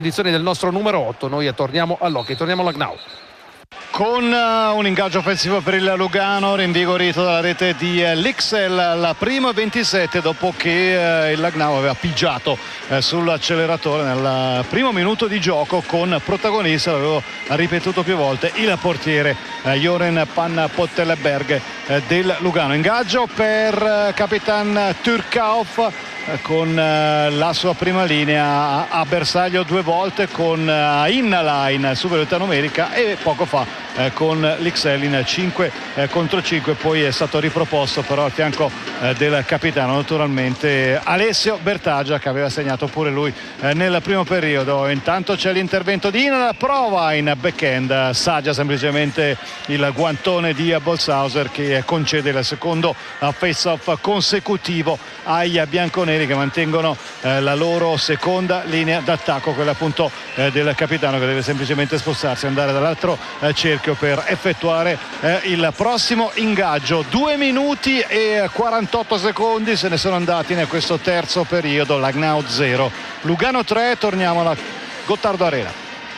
condizioni del nostro numero 8. Noi torniamo all'hockey, torniamo alla Gnau. Con un ingaggio offensivo per il Lugano, rinvigorito dalla rete di Lixel al primo 27, dopo che il Gnau aveva pigiato sull'acceleratore nel primo minuto di gioco, con protagonista, l'avevo ripetuto più volte, il portiere Joren Pan Pottelberg del Lugano. Ingaggio per Capitan Turkauf, con la sua prima linea a bersaglio 2 volte, con Inline superiorità numerica, e poco fa con l'Ixel in 5 contro 5. Poi è stato riproposto però al fianco del capitano, naturalmente, Alessio Bertagia, che aveva segnato pure lui nel primo periodo. Intanto c'è l'intervento di Inline, prova in backhand, saggia semplicemente il guantone di Bolshauser, che concede il secondo face-off consecutivo ai bianconeri, che mantengono la loro seconda linea d'attacco, quella appunto del capitano, che deve semplicemente spostarsi e andare dall'altro cerchio per effettuare il prossimo ingaggio. 2 minuti e 48 secondi se ne sono andati in questo terzo periodo. La Gnau 0, Lugano 3. Torniamo alla Gottardo Arena.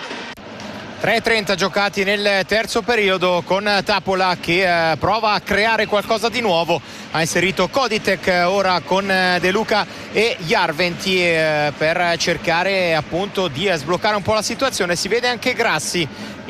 3:30 giocati nel terzo periodo, con Tapola che prova a creare qualcosa di nuovo. Ha inserito Koditek ora con De Luca e Jarventi per cercare appunto di sbloccare un po' la situazione. Si vede anche Grassi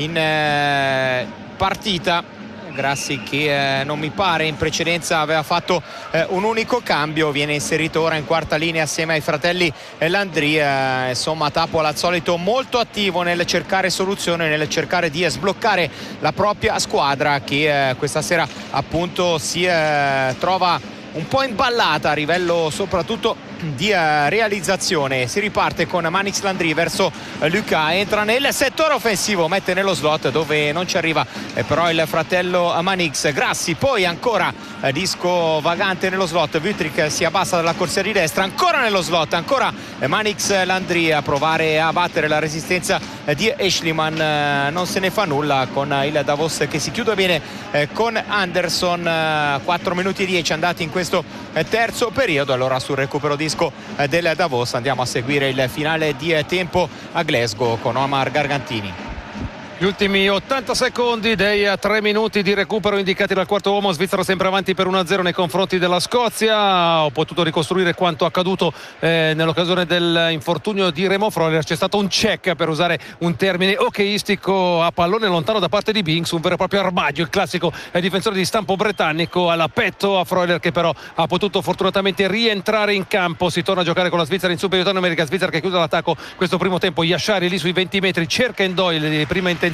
in partita. Grassi che non mi pare in precedenza aveva fatto un unico cambio, viene inserito ora in quarta linea assieme ai fratelli Landry. Insomma, Tapola al solito molto attivo nel cercare soluzioni, nel cercare di sbloccare la propria squadra, che questa sera appunto si trova un po' imballata a livello soprattutto di realizzazione. Si riparte con Manix Landry verso Luca, entra nel settore offensivo, mette nello slot dove non ci arriva però il fratello Manix. Grassi, poi ancora disco vagante nello slot, Wüttrich si abbassa dalla corsia di destra, ancora nello slot, ancora Manix Landry a provare a battere la resistenza di Eschliman. Non se ne fa nulla con il Davos che si chiude bene con Anderson. 4 minuti e 10 andati in questo terzo periodo. Allora, sul recupero disco del Davos andiamo a seguire il finale di tempo a Glasgow con Omar Gargantini. Gli ultimi 80 secondi dei 3 minuti di recupero indicati dal quarto uomo. Svizzera sempre avanti per 1-0 nei confronti della Scozia. Ho potuto ricostruire quanto accaduto nell'occasione dell'infortunio di Remo Freuler. C'è stato un check, per usare un termine hockeyistico, a pallone lontano da parte di Binks, un vero e proprio armaggio, il classico difensore di stampo britannico, alla petto a Freuler, che però ha potuto fortunatamente rientrare in campo. Si torna a giocare con la Svizzera in superiorità numerica. Svizzera che chiude l'attacco questo primo tempo. Yashari lì sui 20 metri cerca Doyle di prima intenzione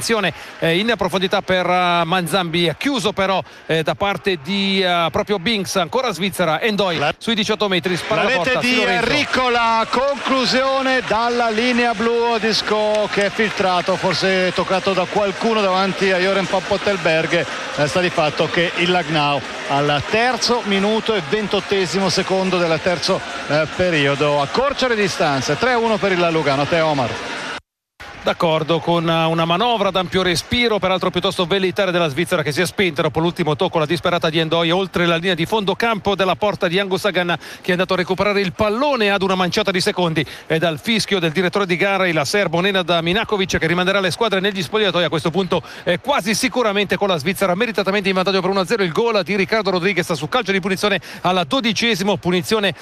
in profondità per Manzambi, chiuso però da parte di proprio Binks. Ancora Svizzera, Endoy sui 18 metri, spara la porta di Ricola, conclusione dalla linea blu, disco che è filtrato, forse toccato da qualcuno davanti a Joren Van Pottelberg. Sta di fatto che il Gnau al terzo minuto e 28esimo secondo del terzo periodo accorcia le distanze. 3-1 per il Lugano. Te, Omar. D'accordo, con una manovra d'ampio respiro, peraltro piuttosto velleitaria, della Svizzera, che si è spenta dopo l'ultimo tocco, la disperata di Endoy oltre la linea di fondo campo della porta di Angus Hagan, che è andato a recuperare il pallone ad una manciata di secondi e dal fischio del direttore di gara, il serbo Nenad Minakovic, che rimanderà le squadre negli spogliatoi. A questo punto quasi sicuramente con la Svizzera meritatamente in vantaggio per 1-0. Il gol di Riccardo Rodriguez su calcio di punizione alla 12esimo, punizione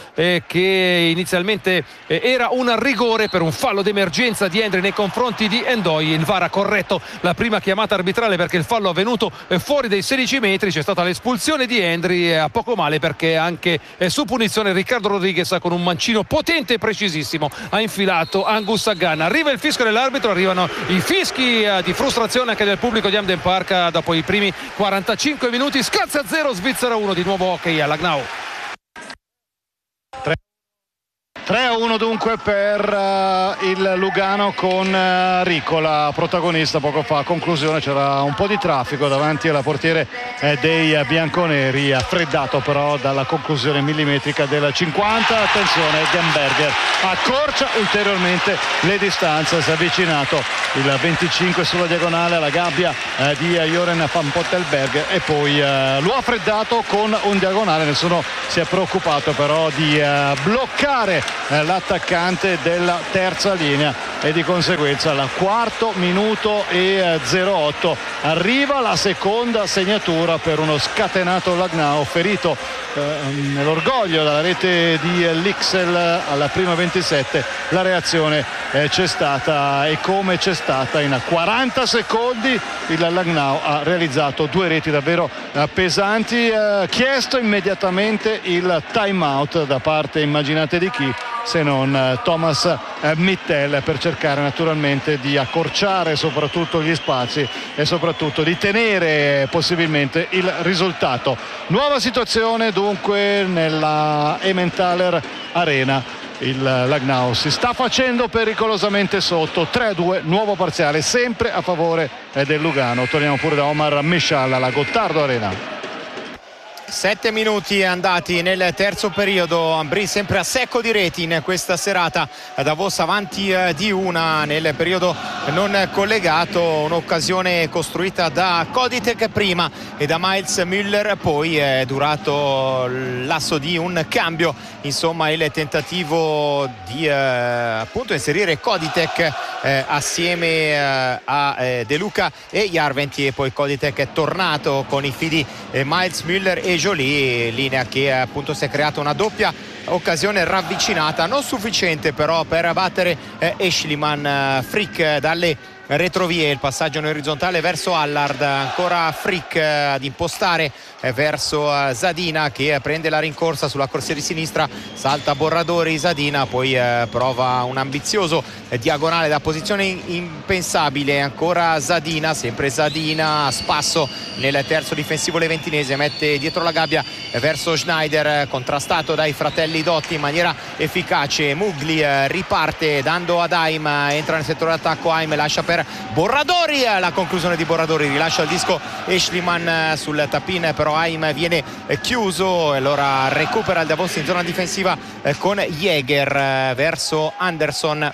che inizialmente era un rigore per un fallo d'emergenza di Hendry nei confronti di Endoy. Il VAR ha corretto la prima chiamata arbitrale perché il fallo è avvenuto fuori dei 16 metri. C'è stata l'espulsione di Hendry, a poco male, perché anche su punizione Riccardo Rodriguez, con un mancino potente e precisissimo, ha infilato Angus Hagan. Arriva il fischio dell'arbitro, arrivano i fischi di frustrazione anche del pubblico di Hampden Park dopo i primi 45 minuti. Scalza 0, Svizzera 1. Di nuovo hockey alla Gnau. 3-1 dunque per il Lugano, con Ricola protagonista poco fa. Conclusione, c'era un po' di traffico davanti alla portiere dei bianconeri, freddato però dalla conclusione millimetrica del 50. Attenzione, Gemberger accorcia ulteriormente le distanze, si è avvicinato il 25 sulla diagonale alla gabbia di Joren Van Pottelberg e poi lo ha freddato con un diagonale. Nessuno si è preoccupato però di bloccare l'attaccante della terza linea, e di conseguenza al quarto minuto e 08 arriva la seconda segnatura per uno scatenato Lugnao, ferito nell'orgoglio dalla rete di Lixel alla prima 27. La reazione c'è stata, e come c'è stata, in 40 secondi il Lugnao ha realizzato due reti davvero pesanti. Chiesto immediatamente il time out da parte, immaginate di chi, se non Thomas Mittel, per cercare naturalmente di accorciare soprattutto gli spazi e soprattutto di tenere possibilmente il risultato. Nuova situazione dunque nella Emmentaler Arena. Il Lugnao si sta facendo pericolosamente sotto, 3-2, nuovo parziale sempre a favore del Lugano. Torniamo pure da Omar Meshal alla Gottardo Arena. 7 minuti andati nel terzo periodo, Ambri sempre a secco di reti in questa serata, Davos avanti di una nel periodo non collegato, un'occasione costruita da Koditek prima e da Miles Müller poi, è durato l'asso di un cambio, insomma il tentativo di appunto inserire Koditek assieme a De Luca e Järventie, e poi Koditek è tornato con i fidi Miles Müller e Joly, linea che appunto si è creata una doppia occasione ravvicinata, non sufficiente però per battere Eschliman. Frick dalle retrovie, il passaggio in orizzontale verso Allard, ancora Frick ad impostare verso Zadina che prende la rincorsa sulla corsia di sinistra, salta Borradori, Zadina poi prova un ambizioso diagonale da posizione impensabile, ancora Zadina, sempre Zadina a spasso nel terzo difensivo leventinese, mette dietro la gabbia verso Schneider, contrastato dai fratelli Dotti in maniera efficace. Mugli riparte dando ad Haim, entra nel settore d'attacco, Haim lascia per Borradori, la conclusione di Borradori, rilascia il disco Eschliman sul tappin, però Haim viene chiuso e allora recupera il Davos in zona difensiva con Jäger verso Anderson.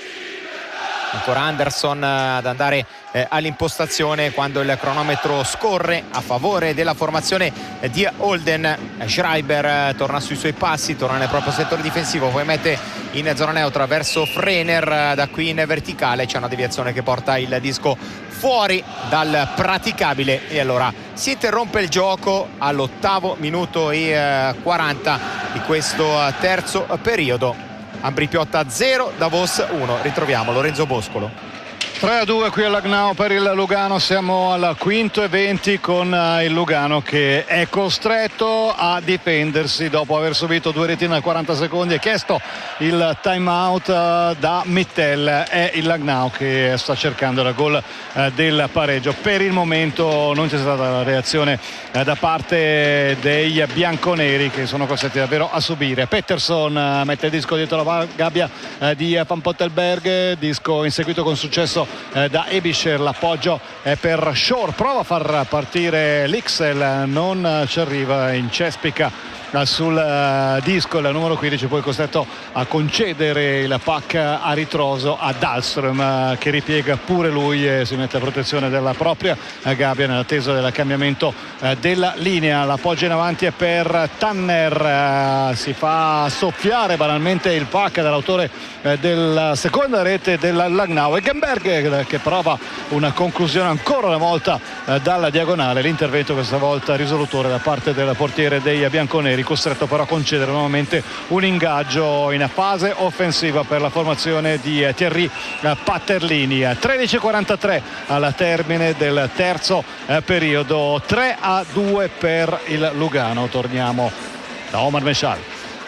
Ancora Anderson ad andare all'impostazione quando il cronometro scorre a favore della formazione di Holden. Schreiber torna sui suoi passi, torna nel proprio settore difensivo, poi mette in zona neutra verso Frener, da qui in verticale c'è una deviazione che porta il disco fuori dal praticabile e allora si interrompe il gioco all'8° minuto e 40 di questo terzo periodo. Ambri Piotta 0, Davos 1. Ritroviamo Lorenzo Boscolo. 3-2 qui a Lugnao per il Lugano, siamo al quinto e 20 con il Lugano che è costretto a difendersi dopo aver subito due reti in 40 secondi e chiesto il time out da Mittel. È il Lugnao che sta cercando il gol del pareggio. Per il momento non c'è stata la reazione da parte dei bianconeri che sono costretti davvero a subire. Pettersson mette il disco dietro la gabbia di Van Pottelberg, disco inseguito con successo da Ebischer, l'appoggio per Shore, prova a far partire Lixel, non ci arriva, incespica sul disco il numero 15, poi costretto a concedere il pack a ritroso a Dahlström che ripiega pure lui e si mette a protezione della propria gabbia nell'attesa del cambiamento della linea. L'appoggio in avanti è per Tanner, si fa soffiare banalmente il pack dall'autore della seconda rete del Lugnao, Eggenberg che prova una conclusione ancora una volta dalla diagonale, l'intervento questa volta risolutore da parte del portiere dei bianconeri, costretto però a concedere nuovamente un ingaggio in fase offensiva per la formazione di Thierry Patterlini. 13:43 al termine del terzo periodo, 3-2 per il Lugano. Torniamo da Omar Meshal.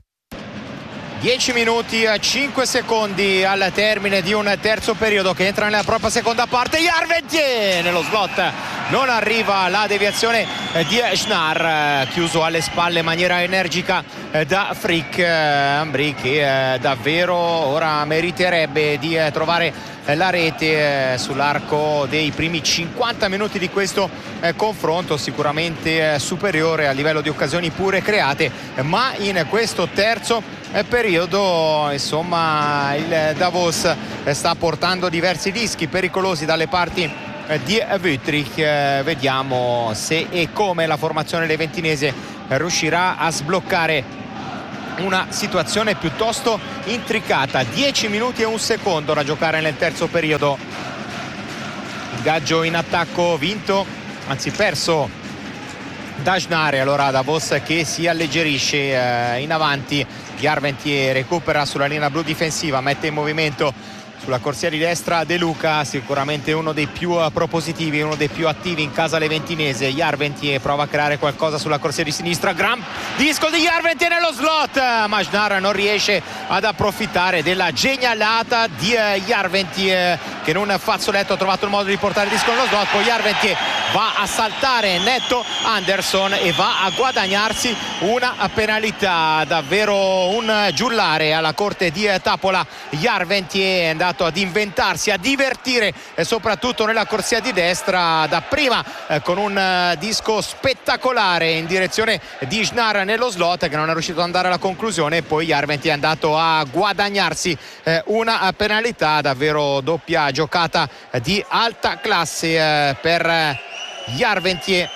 10 minuti e 5 secondi al termine di un terzo periodo che entra nella propria seconda parte. Järventie nello slot, non arriva la deviazione di Schnarr, chiuso alle spalle in maniera energica da Frick. Ambri che davvero ora meriterebbe di trovare la rete sull'arco dei primi 50 minuti di questo confronto, sicuramente superiore a livello di occasioni pure create, ma in questo terzo periodo insomma il Davos sta portando diversi rischi pericolosi dalle parti di Wüttrich. Vediamo se e come la formazione leventinese riuscirà a sbloccare una situazione piuttosto intricata. 10 minuti e un secondo da giocare nel terzo periodo. Ingaggio in attacco vinto, anzi perso da Schnarr. Allora Davos che si alleggerisce in avanti. Järventie recupera sulla linea blu difensiva, mette in movimento sulla corsia di destra De Luca, sicuramente uno dei più propositivi, uno dei più attivi in casa leventinese. Järventie prova a creare qualcosa sulla corsia di sinistra, gran disco di Järventie nello slot, ma Schnarr non riesce ad approfittare della genialata di Järventie, che in un fazzoletto ha trovato il modo di portare il disco nello slot. Poi Järventie va a saltare netto Anderson e va a guadagnarsi una penalità. Davvero un giullare alla corte di Tapola. Järventie è andato ad inventarsi, a divertire, soprattutto nella corsia di destra, dapprima con un disco spettacolare in direzione di Schnarr nello slot, che non è riuscito ad andare alla conclusione, e poi Järventie è andato a guadagnarsi una penalità. Davvero doppia giocata di alta classe per Järventie,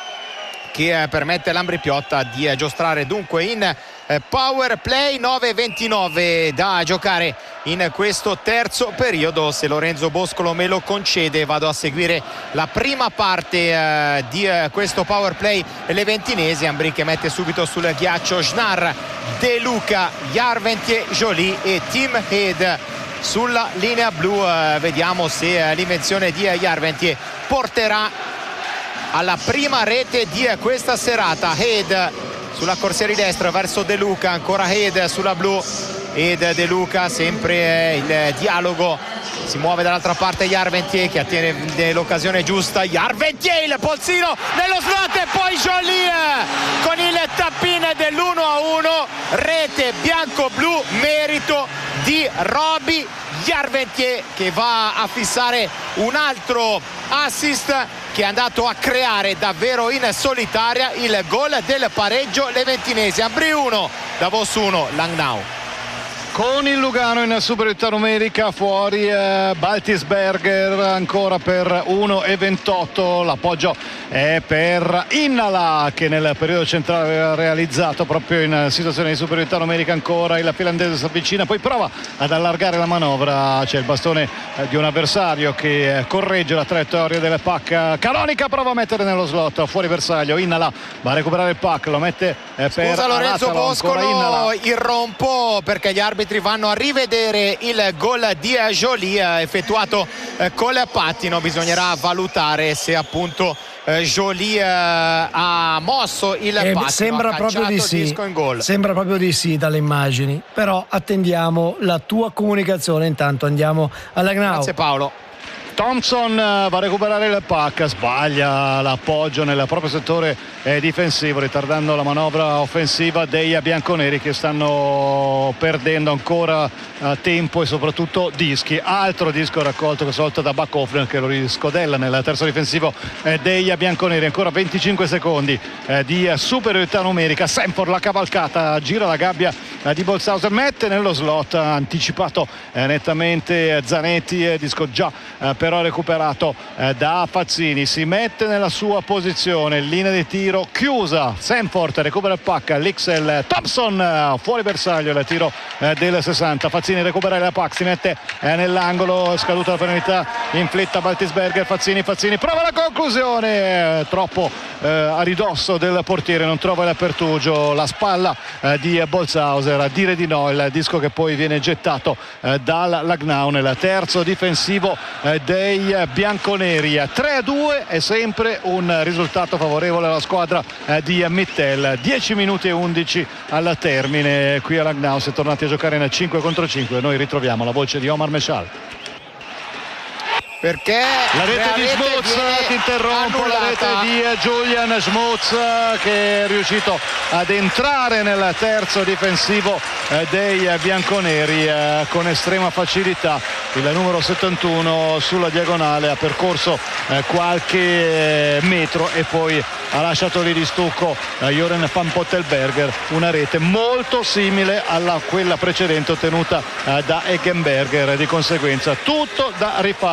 che permette all'Ambri Piotta di giostrare dunque in power play. 9:29 da giocare in questo terzo periodo. Se Lorenzo Boscolo me lo concede, vado a seguire la prima parte di questo power play leventinese. Ambri che mette subito sul ghiaccio Schnarr, De Luca, Järventie, Joly e Tim Heed sulla linea blu. Vediamo se l'invenzione di Järventie porterà alla prima rete di questa serata. Heed sulla corsia di destra verso De Luca, ancora Heed sulla blu, ed De Luca, sempre il dialogo, si muove dall'altra parte Järventie che ottiene l'occasione giusta. Järventie, il polsino nello slot e poi Joly con il tap-in dell'1-1, rete bianco-blu, merito di Roby Järventie, che va a fissare un altro assist, che è andato a creare davvero in solitaria il gol del pareggio leventinese. Ambri 1, Davos 1, Langnau. Con il Lugano in superiorità numerica, fuori Baltisberger ancora per 1:28. L'appoggio è per Innala, che nel periodo centrale aveva realizzato proprio in situazione di superiorità numerica. Ancora il finlandese si avvicina, poi prova ad allargare la manovra, c'è il bastone di un avversario che corregge la traiettoria del puck. Canonica prova a mettere nello slot, fuori bersaglio. Innala va a recuperare il puck, lo mette per Scusa Lorenzo Boscolo, irrompo perché gli arbitri vanno a rivedere il gol di Joly effettuato col pattino. Bisognerà valutare se appunto Joly ha mosso il pattino, sembra proprio di sì. Disco in gol. Sembra proprio di sì dalle immagini, però attendiamo la tua comunicazione. Intanto andiamo alla Gnau. Grazie Paolo. Thompson va a recuperare il puck, sbaglia l'appoggio nel proprio settore difensivo, ritardando la manovra offensiva dei bianconeri, che stanno perdendo ancora tempo e soprattutto dischi. Altro disco raccolto questa volta da Backhofner, che lo riscodella nel terzo difensivo dei bianconeri. Ancora 25 secondi di superiorità numerica. Sanford, la cavalcata, gira la gabbia di Bolzhauser, mette nello slot, anticipato nettamente Zanetti, disco già però recuperato da Fazzini. Si mette nella sua posizione, linea di tiro chiusa. Sanford recupera il puck, l'Ixel Thompson fuori bersaglio, il tiro del 60. Fazzini recupera il puck, si mette nell'angolo, scaduta la penalità inflitta a Baltisberger. Fazzini prova la conclusione, troppo a ridosso del portiere, non trova il Pertugio, la spalla di Bolzhauser a dire di no. Il disco che poi viene gettato dal Langnau nel terzo difensivo dei bianconeri. 3-2 è sempre un risultato favorevole alla squadra di Mittel. 10 minuti e 11 al termine qui a Langnau. Si è tornati a giocare nel 5 contro 5. Noi ritroviamo la voce di Omar Meshal. Perché la rete di Schmutz, ti interrompo, annullata. La rete di Julian Schmutz, che è riuscito ad entrare nel terzo difensivo dei bianconeri con estrema facilità. Il numero 71 sulla diagonale ha percorso qualche metro e poi ha lasciato lì di stucco Joren van Pottelberger. Una rete molto simile a quella precedente ottenuta da Eggenberger. Di conseguenza tutto da rifare alla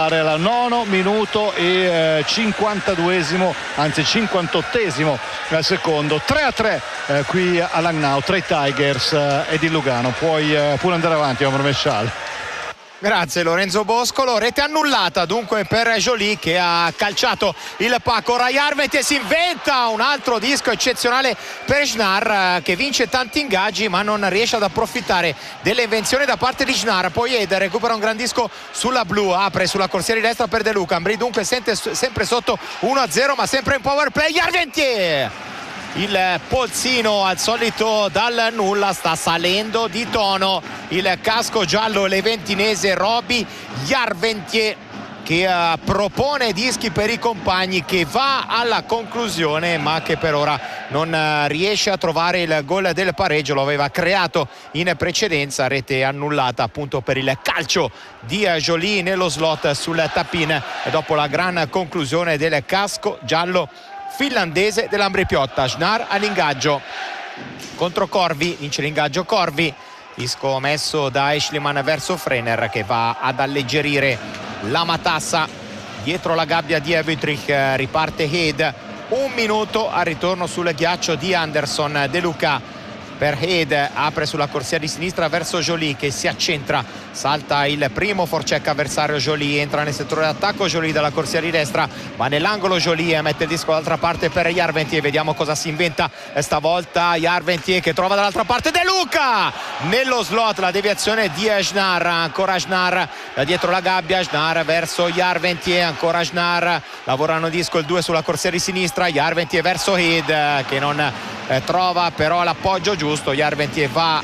nono minuto e 52esimo, anzi 58esimo secondo. 3-3 qui a Langnau tra i Tigers e di Lugano. Puoi pure andare avanti, Omar Mescial. Grazie Lorenzo Boscolo. Rete annullata dunque per Joly, che ha calciato il puck. Ora Järventie si inventa un altro disco eccezionale per Schnarr, che vince tanti ingaggi ma non riesce ad approfittare delle invenzioni da parte di Schnarr. Poi Ed recupera un gran disco sulla blu, apre sulla corsia di destra per De Luca. Ambry dunque sempre sotto 1-0 ma sempre in power play. Järventie, il polzino al solito dal nulla, sta salendo di tono il casco giallo leventinese Roby Järventie, che propone dischi per i compagni, che va alla conclusione ma che per ora non riesce a trovare il gol del pareggio. Lo aveva creato in precedenza. Rete annullata appunto per il calcio di Joly nello slot sul tap-in, e dopo la gran conclusione del casco giallo finlandese dell'Ambri Piotta. Schnarr all'ingaggio contro Corvi, vince l'ingaggio Corvi, disco messo da Eschliman verso Frener, che va ad alleggerire la matassa dietro la gabbia di Wüthrich. Riparte Hed, un minuto al ritorno sul ghiaccio di Anderson. De Luca per Hed, apre sulla corsia di sinistra verso Joly, che si accentra, salta il primo forecheck avversario. Joly entra nel settore d'attacco, Joly dalla corsia di destra va nell'angolo, Joly mette il disco dall'altra parte per Järventie. Vediamo cosa si inventa stavolta Järventie, che trova dall'altra parte De Luca nello slot. La deviazione di Schnarr, ancora Schnarr da dietro la gabbia, Schnarr verso Järventie, ancora Schnarr, lavorano disco il 2 sulla corsia di sinistra. Järventie verso Hed, che non trova però l'appoggio giusto. Järventie va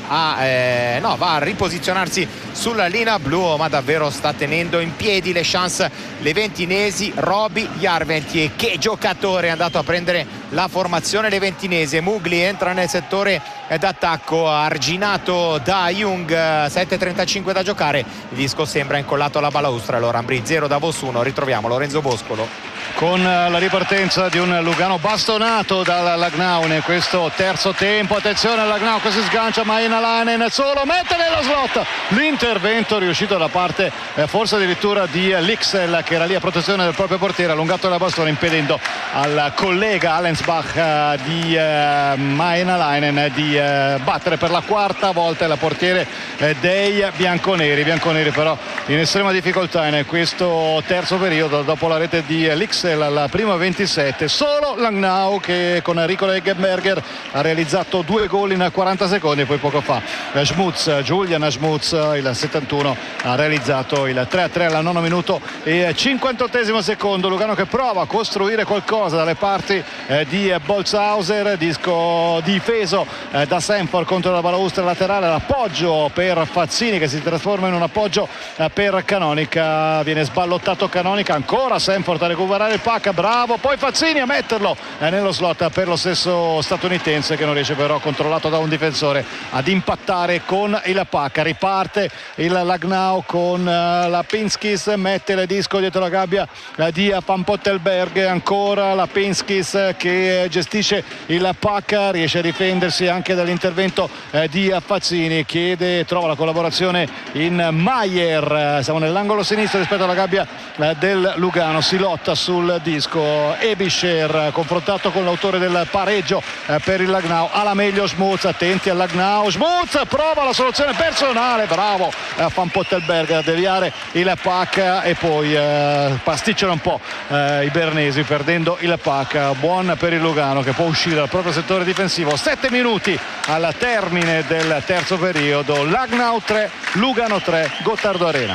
a riposizionarsi sulla linea blu, ma davvero sta tenendo in piedi le chance leventinesi Roby Järventie. Che giocatore, è andato a prendere la formazione leventinese. Mugli entra nel settore d'attacco, arginato da Jung. 7:35 da giocare, il disco sembra incollato alla balaustra. Allora Ambry 0 Davos 1. Ritroviamo Lorenzo Boscolo con la ripartenza di un Lugano bastonato dal Langnau in questo terzo tempo. Attenzione al Langnau che si sgancia, Maenalainen solo, mette nello slot. L'intervento riuscito da parte forse addirittura di Lixel, che era lì a protezione del proprio portiere, allungato la bastone, impedendo al collega Allensbach di Maenalainen di battere per la quarta volta il portiere dei bianconeri. Bianconeri però in estrema difficoltà in questo terzo periodo dopo la rete di Lixel al primo 27. Solo Langnau, che con Rico Eggenberger ha realizzato 2 gol in 40 secondi, e poi poco fa Julian Schmutz, il 71, ha realizzato il 3-3 al nono minuto e 58esimo secondo. Lugano che prova a costruire qualcosa dalle parti di Bolzhauser, disco difeso da Sanford contro la balaustra laterale, l'appoggio per Fazzini che si trasforma in un appoggio per Canonica. Viene sballottato Canonica, ancora Sanford a recuperare il puck, bravo, poi Fazzini a metterlo nello slot per lo stesso statunitense, che non riesce però, controllato da un difensore, ad impattare con il puck. Riparte il Langnau con Lapinskis, mette il disco dietro la gabbia di Van Pottelberg, ancora Lapinskis che gestisce il puck, riesce a difendersi anche dall'intervento di Fazzini, trova la collaborazione in Maier. Siamo nell'angolo sinistro rispetto alla gabbia del Lugano, si lotta sul disco. Ebischer confrontato con l'autore del pareggio per il Langnau, alla meglio Schmutz, attenti al Langnau, Schmutz prova la soluzione personale, bravo Van Pottelberg a deviare il puck, e poi pasticciano un po' i bernesi perdendo il puck. Buon per il Lugano, che può uscire dal proprio settore difensivo. 7 minuti al termine del terzo periodo. Langnau 3, Lugano 3, Gottardo Arena,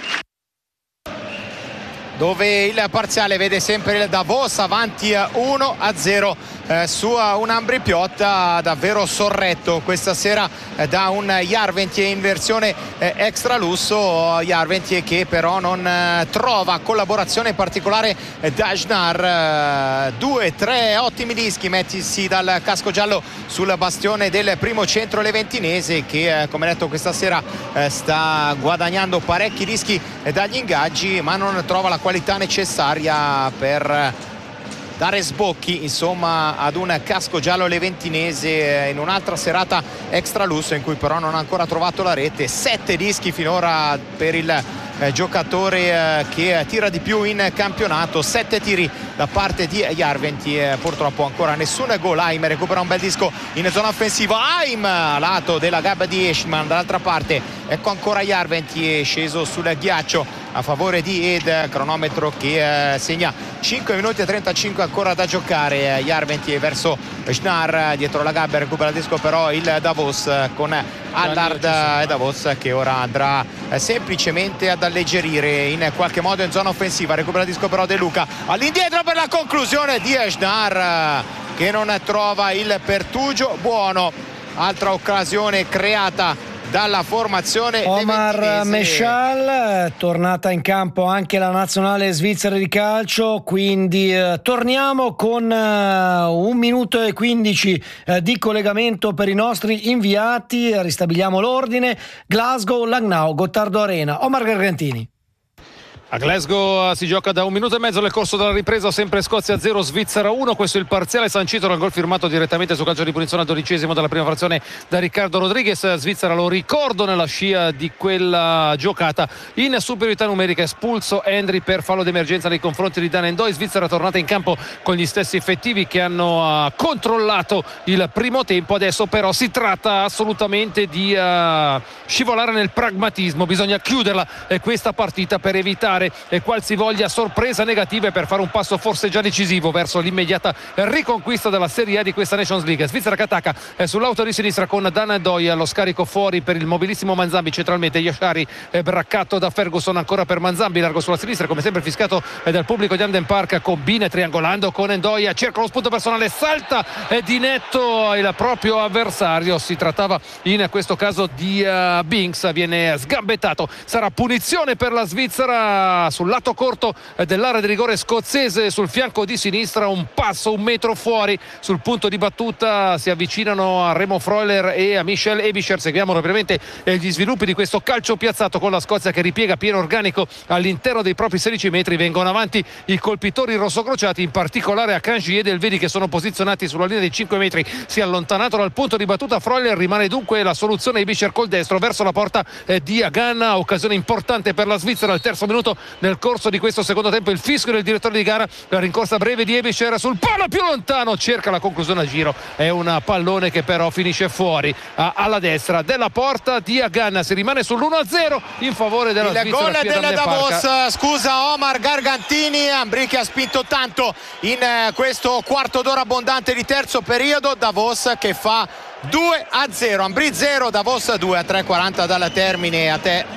dove il parziale vede sempre il Davos avanti 1-0 su un Ambry Piotta davvero sorretto questa sera da un Järventie in versione extra lusso. Järventie che però non trova collaborazione in particolare da Schnarr. 2-3 ottimi dischi messi dal casco giallo sul bastione del primo centro leventinese, che come detto questa sera sta guadagnando parecchi dischi dagli ingaggi, ma non trova la qualità necessaria per dare sbocchi insomma ad un casco giallo leventinese in un'altra serata extra lusso in cui però non ha ancora trovato la rete. 7 dischi finora per il giocatore che tira di più in campionato. 7 tiri da parte di Järventie, purtroppo ancora nessun gol. Haim recupera un bel disco in zona offensiva, Haim a lato della gabbia di Eschman, dall'altra parte ecco ancora Järventie sceso sul ghiaccio a favore di Ed, cronometro che segna 5 minuti e 35 ancora da giocare. Järventie verso Schnar, dietro la gabbia recupera il disco però il Davos con Allard e Davos che ora andrà semplicemente ad alleggerire in qualche modo in zona offensiva. Recupera il disco però De Luca, all'indietro per la conclusione di Schnar che non trova il pertugio buono. Altra occasione creata dalla formazione Omar Meschal, tornata in campo anche la nazionale svizzera di calcio, quindi torniamo con 1 minuto e 15 di collegamento per i nostri inviati. Ristabiliamo l'ordine: Glasgow, Langnau, Gottardo Arena. Omar Gargantini. A Glasgow si gioca da 1 minuto e mezzo nel corso della ripresa, sempre Scozia 0, Svizzera 1. Questo è il parziale sancito dal gol firmato direttamente su calcio di punizione al 12° della prima frazione da Riccardo Rodriguez. Svizzera, lo ricordo, nella scia di quella giocata in superiorità numerica, espulso Henry per fallo d'emergenza nei confronti di Dan N'Doye. Svizzera tornata in campo con gli stessi effettivi che hanno controllato il primo tempo. Adesso però si tratta assolutamente di scivolare nel pragmatismo. Bisogna chiuderla questa partita per evitare qualsivoglia sorpresa negativa e per fare un passo forse già decisivo verso l'immediata riconquista della Serie A di questa Nations League. Svizzera che attacca sull'auto di sinistra con Dan N'Doye, allo scarico fuori per il mobilissimo Manzambi, centralmente Yashari braccato da Ferguson ancora per Manzambi, largo sulla sinistra, come sempre fiscato dal pubblico di Hampden Park. Combina triangolando con N'Doye, cerca lo spunto personale, salta di netto il proprio avversario. Si trattava in questo caso di Binks, viene sgambettato, sarà punizione per la Svizzera sul lato corto dell'area di rigore scozzese, sul fianco di sinistra. Un passo 1 metro fuori sul punto di battuta, si avvicinano a Remo Freuler e a Michel Ebischer. Seguiamo brevemente gli sviluppi di questo calcio piazzato con la Scozia che ripiega pieno organico all'interno dei propri 16 metri. Vengono avanti i colpitori rossocrociati, in particolare a Kanji e Delvedi, che sono posizionati sulla linea dei 5 metri. Si è allontanato dal punto di battuta Freuler, rimane dunque la soluzione Ebischer col destro verso la porta di Hagan. Occasione importante per la Svizzera al terzo minuto nel corso di questo secondo tempo. Il fischio del direttore di gara, la rincorsa breve di Ebischer sul palo più lontano, cerca la conclusione a giro, è un pallone che però finisce fuori alla destra della porta di Hagan. Si rimane sull'1-0 in favore della Svizzera. Il gol del Davos, scusa Omar Gargantini. Ambri che ha spinto tanto in questo quarto d'ora abbondante di terzo periodo. Davos che fa 2-0, Ambri 0, Davos 2 a 3:40 dal termine. A te.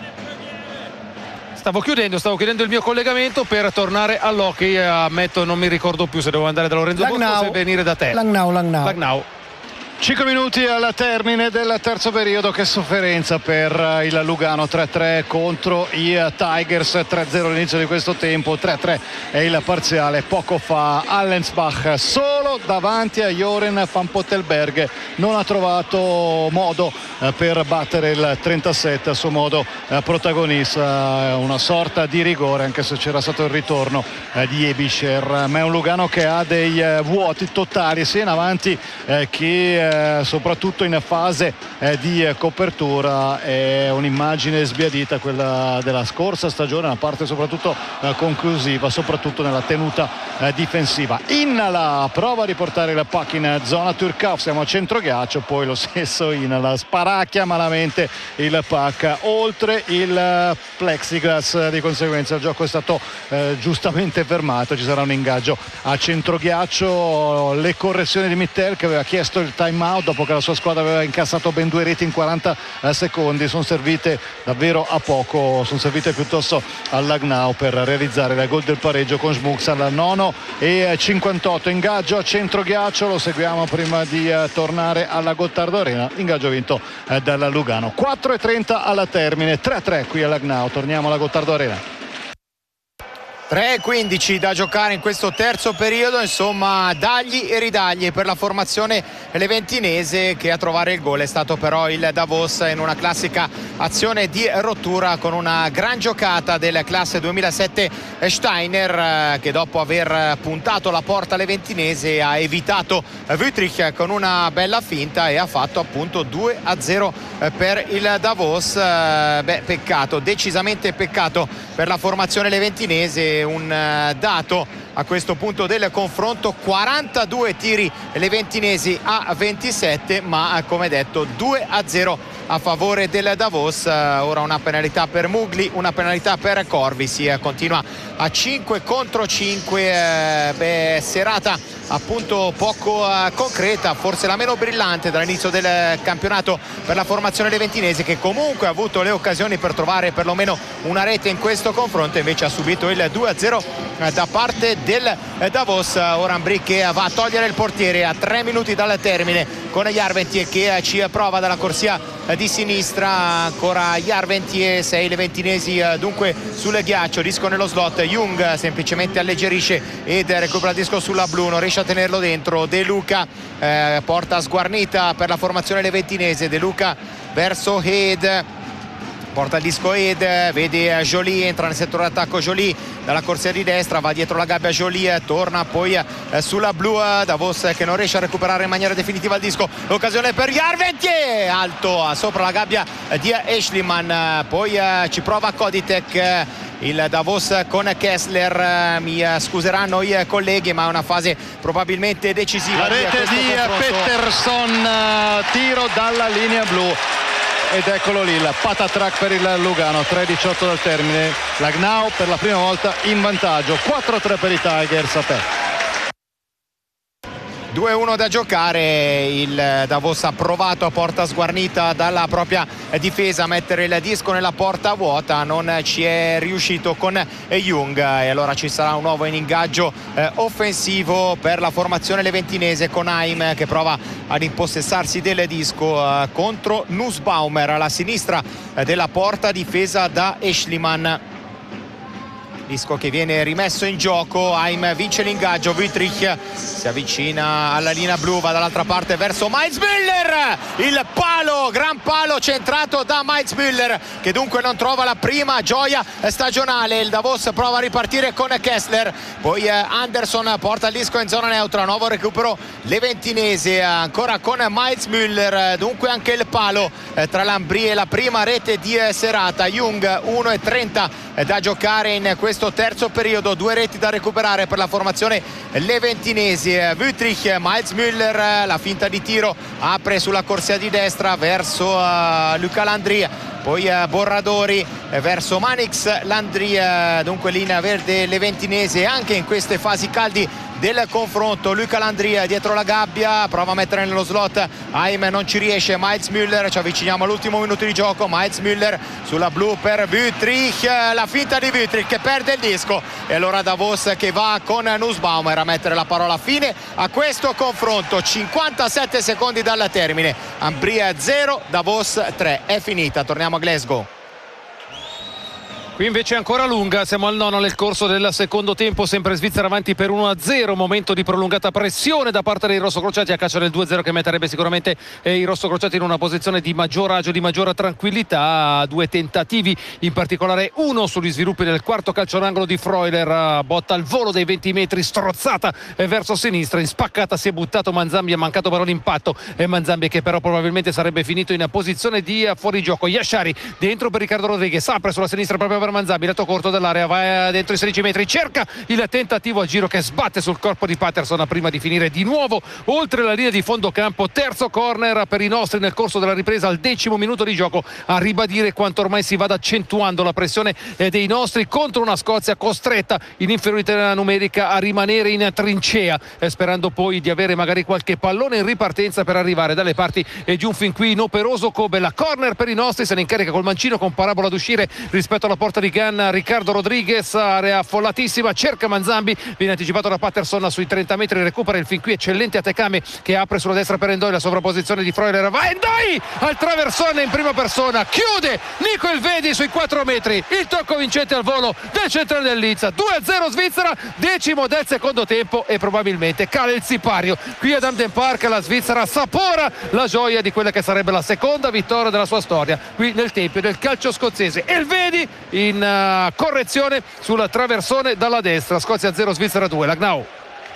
Stavo chiudendo il mio collegamento per tornare all'hockey. Ammetto, non mi ricordo più se devo andare da Lorenzo Bosco o se venire da te. Langnau. 5 minuti al termine del terzo periodo. Che sofferenza per il Lugano. 3-3 contro i Tigers, 3-0 all'inizio di questo tempo, 3-3 è il parziale. Poco fa Allensbach solo davanti a Joren van Pottelberg, non ha trovato modo per battere il 37 a suo modo protagonista. Una sorta di rigore, anche se c'era stato il ritorno di Ebischer, ma è un Lugano che ha dei vuoti totali sia in avanti che soprattutto in fase di copertura. È un'immagine sbiadita quella della scorsa stagione, una parte soprattutto conclusiva, soprattutto nella tenuta difensiva. Inala prova a riportare il puck in zona Turkov, siamo a centro ghiaccio, poi lo stesso Inala sparacchia malamente il puck oltre il plexiglass. Di conseguenza il gioco è stato giustamente fermato, ci sarà un ingaggio a centro ghiaccio. Le correzioni di Mittel, che aveva chiesto il time out dopo che la sua squadra aveva incassato ben 2 reti in 40 secondi, sono servite davvero a poco, sono servite piuttosto al Langnau per realizzare il gol del pareggio con Schmucks al 9:58. Ingaggio a centro ghiaccio, lo seguiamo prima di tornare alla Gottardo Arena. Ingaggio vinto dalla Lugano. 4:30 alla termine, 3-3 qui a Langnau. Torniamo alla Gottardo Arena. 3:15 da giocare in questo terzo periodo, insomma dagli e ridagli per la formazione leventinese, che a trovare il gol è stato però il Davos in una classica azione di rottura con una gran giocata del classe 2007 Steiner, che dopo aver puntato la porta leventinese ha evitato Wüttrich con una bella finta e ha fatto appunto 2-0 per il Davos. Peccato, decisamente peccato per la formazione leventinese. Un dato a questo punto del confronto: 42 tiri leventinesi a 27, ma come detto 2-0 a favore del Davos. Ora una penalità per Mugli, una penalità per Corvi, si continua a 5 contro 5. Serata appunto poco concreta, forse la meno brillante dall'inizio del campionato per la formazione leventinese, che comunque ha avuto le occasioni per trovare perlomeno una rete in questo confronto, invece ha subito il 2-0 da parte del Davos. Ora Ambri che va a togliere il portiere a 3 minuti dal termine con Järventie che ci prova dalla corsia di sinistra. Ancora Järventie, 6 leventinesi dunque sul ghiaccio, disco nello slot. Jung semplicemente alleggerisce ed recupera il disco sulla blu, non riesce a tenerlo dentro. De Luca, porta sguarnita per la formazione leventinese. De Luca verso Heed, porta il disco Ed, vede Joly, entra nel settore d'attacco Joly dalla corsia di destra, va dietro la gabbia Joly, torna poi sulla blu. Davos che non riesce a recuperare in maniera definitiva il disco, l'occasione per Järventie, alto sopra la gabbia di Eschliman, poi ci prova Koditek. Il Davos con Kessler, mi scuseranno i colleghi, ma è una fase probabilmente decisiva. La rete di Pettersson, tiro dalla linea blu. Ed eccolo lì, il patatrack per il Lugano. 3:18 dal termine, la Gnau per la prima volta in vantaggio. 4-3 per i Tigers. A te. 2-1 da giocare. Il Davos ha provato a porta sguarnita dalla propria difesa a mettere il disco nella porta vuota, non ci è riuscito con Jung, e allora ci sarà un nuovo in ingaggio offensivo per la formazione leventinese, con Haim che prova ad impossessarsi del disco contro Nussbaumer alla sinistra della porta, difesa da Eschliman. Disco che viene rimesso in gioco, Haim vince l'ingaggio, Wüttrich si avvicina alla linea blu, va dall'altra parte verso Mats Müller, il palo, gran palo centrato da Mats Müller, che dunque non trova la prima gioia stagionale. Il Davos prova a ripartire con Kessler, poi Anderson porta il disco in zona neutra, nuovo recupero leventinese ancora con Mats Müller, dunque anche il palo tra l'Ambri e la prima rete di serata. Jung, 1:30 da giocare in questo terzo periodo, 2 reti da recuperare per la formazione leventinese. Wüttrich, Mats Müller, la finta di tiro, apre sulla corsia di destra verso Luca Landry, poi Borradori verso Manix Landry, dunque linea verde leventinese anche in queste fasi caldi del confronto. Luca Landry dietro la gabbia, prova a mettere nello slot, Haim non ci riesce. Mats Müller, ci avviciniamo all'ultimo minuto di gioco. Mats Müller sulla blu per Wüttrich, la finta di Wüttrich che perde il disco, e allora Davos che va con Nussbaumer a mettere la parola fine a questo confronto. 57 secondi dal termine, Ambria 0, Davos 3, è finita. Torniamo a Glasgow. Qui invece è ancora lunga, siamo al nono nel corso del secondo tempo, sempre Svizzera avanti per 1-0, momento di prolungata pressione da parte dei rossocrociati a caccia del 2-0 che metterebbe sicuramente i rossocrociati in una posizione di maggior agio, di maggiore tranquillità. 2 tentativi, in particolare uno sugli sviluppi del quarto calcio d'angolo di Freuler, botta al volo dei 20 metri, strozzata verso sinistra, in spaccata si è buttato Manzambi, ha mancato però l'impatto, e Manzambi che però probabilmente sarebbe finito in posizione di fuorigioco. Yashari dentro per Riccardo Rodriguez, apre sulla sinistra proprio per Manzambi, lato corto dell'area, va dentro i 16 metri, cerca il tentativo a giro che sbatte sul corpo di Patterson prima di finire di nuovo oltre la linea di fondo campo. Terzo corner per i nostri nel corso della ripresa al 10° minuto di gioco, a ribadire quanto ormai si vada accentuando la pressione dei nostri contro una Scozia costretta in inferiorità numerica a rimanere in trincea, sperando poi di avere magari qualche pallone in ripartenza per arrivare dalle parti di un fin qui inoperoso Kobe. La corner per i nostri, se ne incarica col mancino con parabola d'uscire rispetto alla porta porta di Ganna Riccardo Rodriguez, area affollatissima, cerca Manzambi, viene anticipato da Patterson sui 30 metri, recupera il fin qui eccellente Atekame che apre sulla destra per Endoi, la sovrapposizione di Freuler, va Endoi al traversone in prima persona, chiude Nico Elvedi sui 4 metri, il tocco vincente al volo del centrale del Leeds. 2-0 Svizzera, 10° del secondo tempo e probabilmente cala il sipario qui ad Hampden Park. La Svizzera sapora la gioia di quella che sarebbe la seconda vittoria della sua storia qui nel tempio del calcio scozzese. Elvedi in correzione sul traversone dalla destra. Scozia 0 Svizzera 2. Lagnau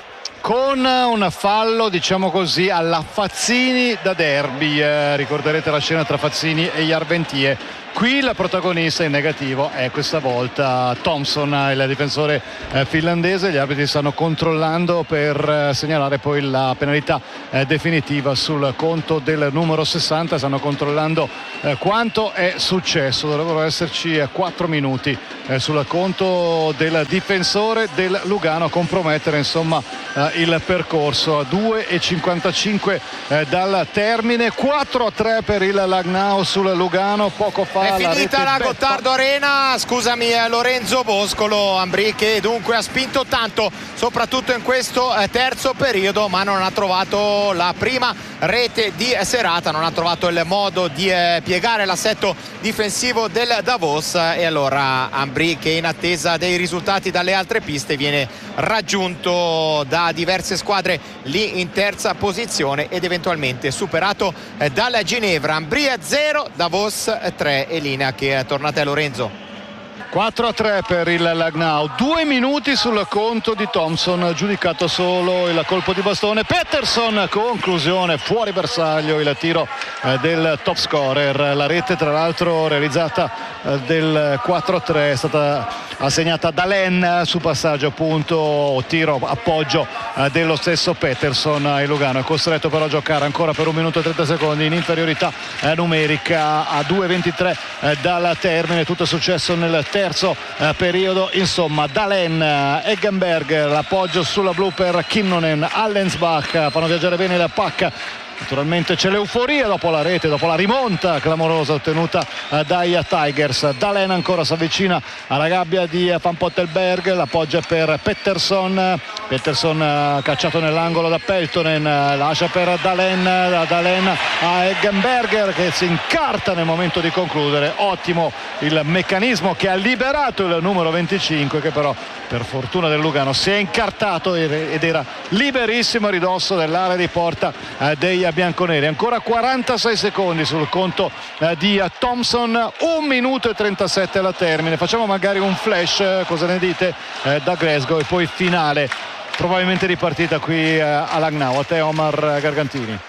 con un fallo, diciamo così, alla Fazzini da derby. Ricorderete la scena tra Fazzini e Jarventie. Qui la protagonista in negativo è questa volta Thompson, il difensore finlandese. Gli arbitri stanno controllando per segnalare poi la penalità definitiva sul conto del numero 60. Stanno controllando quanto è successo. Dovrebbero esserci 4 minuti sul conto del difensore del Lugano a compromettere insomma il percorso. 2:55 dal termine, 4-3 per il Lagnau sul Lugano. Poco fa è finita la Gottardo Arena, scusami Lorenzo Boscolo. Ambrì che dunque ha spinto tanto soprattutto in questo terzo periodo, ma non ha trovato la prima rete di serata, non ha trovato il modo di piegare l'assetto difensivo del Davos, e allora Ambrì, che in attesa dei risultati dalle altre piste viene raggiunto da diverse squadre lì in terza posizione ed eventualmente superato dalla Ginevra. Ambrì 0, Davos 3 e linea che è tornata a Lorenzo. 4-3 per il Lagnau, 2 minuti sul conto di Thompson, giudicato solo il colpo di bastone. Patterson, conclusione fuori bersaglio, il tiro del top scorer. La rete tra l'altro realizzata del 4-3 è stata assegnata da Len su passaggio appunto, tiro appoggio dello stesso Patterson. Il Lugano è costretto però a giocare ancora per 1 minuto e 30 secondi in inferiorità numerica a 2:23 dal termine. Tutto è successo nel terzo periodo, insomma. Dalen, Eggenberger, l'appoggio sulla blu per Kinnunen, Allensbach fanno viaggiare bene la pacca. Naturalmente c'è l'euforia dopo la rete, dopo la rimonta clamorosa ottenuta dai Tigers. Dalen ancora si avvicina alla gabbia di Van Pottelberg, l'appoggia per Pettersson cacciato nell'angolo da Peltonen, lascia per Dalen a Eggenberger che si incarta nel momento di concludere. Ottimo il meccanismo che ha liberato il numero 25, che però per fortuna del Lugano si è incartato ed era liberissimo a ridosso dell'area di porta dei bianconeri. Ancora 46 secondi sul conto di Thompson, 1 minuto e 37 alla termine. Facciamo magari un flash, cosa ne dite, da Glasgow, e poi finale probabilmente di partita qui a Lagnau. A te Omar Gargantini.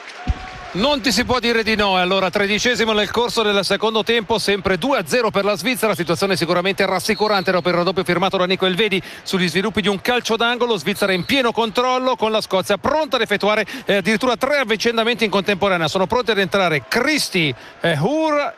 Non ti si può dire di no. Allora 13° nel corso del secondo tempo, sempre 2-0 per la Svizzera. Situazione sicuramente rassicurante per il raddoppio firmato da Nico Elvedi sugli sviluppi di un calcio d'angolo. Svizzera in pieno controllo, con la Scozia pronta ad effettuare addirittura 3 avvicendamenti in contemporanea. Sono pronti ad entrare Christie, Hur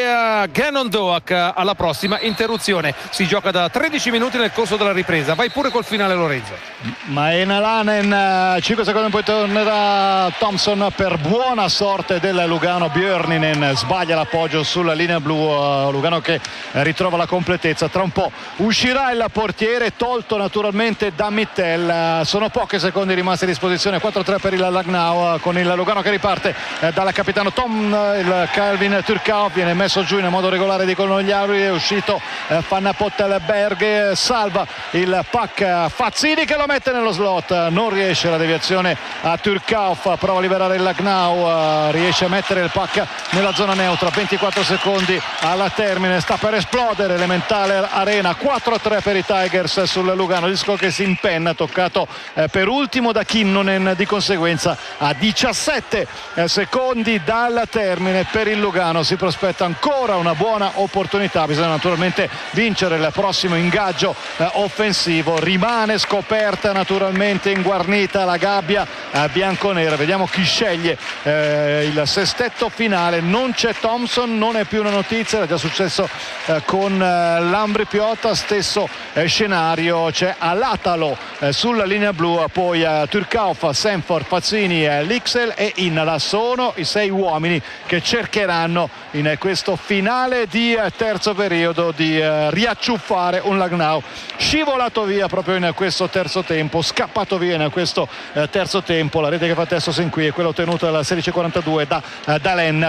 e Gannon Doak alla prossima interruzione. Si gioca da 13 minuti nel corso della ripresa. Vai pure col finale, Lorenzo. Maena Lanen, 5 secondi poi tornerà Thompson per buona sorte del Lugano. Björninen sbaglia l'appoggio sulla linea blu. Lugano che ritrova la completezza. Tra un po' uscirà il portiere, tolto naturalmente da Mittel. Sono pochi secondi rimasti a disposizione. 4-3 per il Lagnau, con il Lugano che riparte dal capitano il Calvin Turkau viene messo giù in modo regolare, dicono gli arbitri. È uscito Van Pottelberg, salva il pack Fazzini che lo mette nello slot. Non riesce la deviazione a Turkau, prova a liberare il Lagnau, riesce a mettere il pack nella zona neutra. 24 secondi alla termine, sta per esplodere l'Emmental Arena. 4-3 per i Tigers sul Lugano. Disco che si impenna, toccato per ultimo da Kinnunen, di conseguenza a 17 secondi dal termine per il Lugano. Si prospetta ancora una buona opportunità, bisogna naturalmente vincere il prossimo ingaggio offensivo. Rimane scoperta naturalmente, inguarnita la gabbia bianconera. Vediamo chi sceglie il sestetto finale. Non c'è Thompson, non è più una notizia, era già successo con l'Ambri Piotta, stesso scenario, c'è Alatalo sulla linea blu, poi Turcauf, Sanford, Fazzini, Lixel e Innala. Sono i 6 uomini che cercheranno in questo finale di terzo periodo di riacciuffare un Lugnau scivolato via proprio in questo terzo tempo, scappato via in questo terzo tempo. La rete che fa testo sin qui è quella ottenuta dalla 16:42 da Dalen,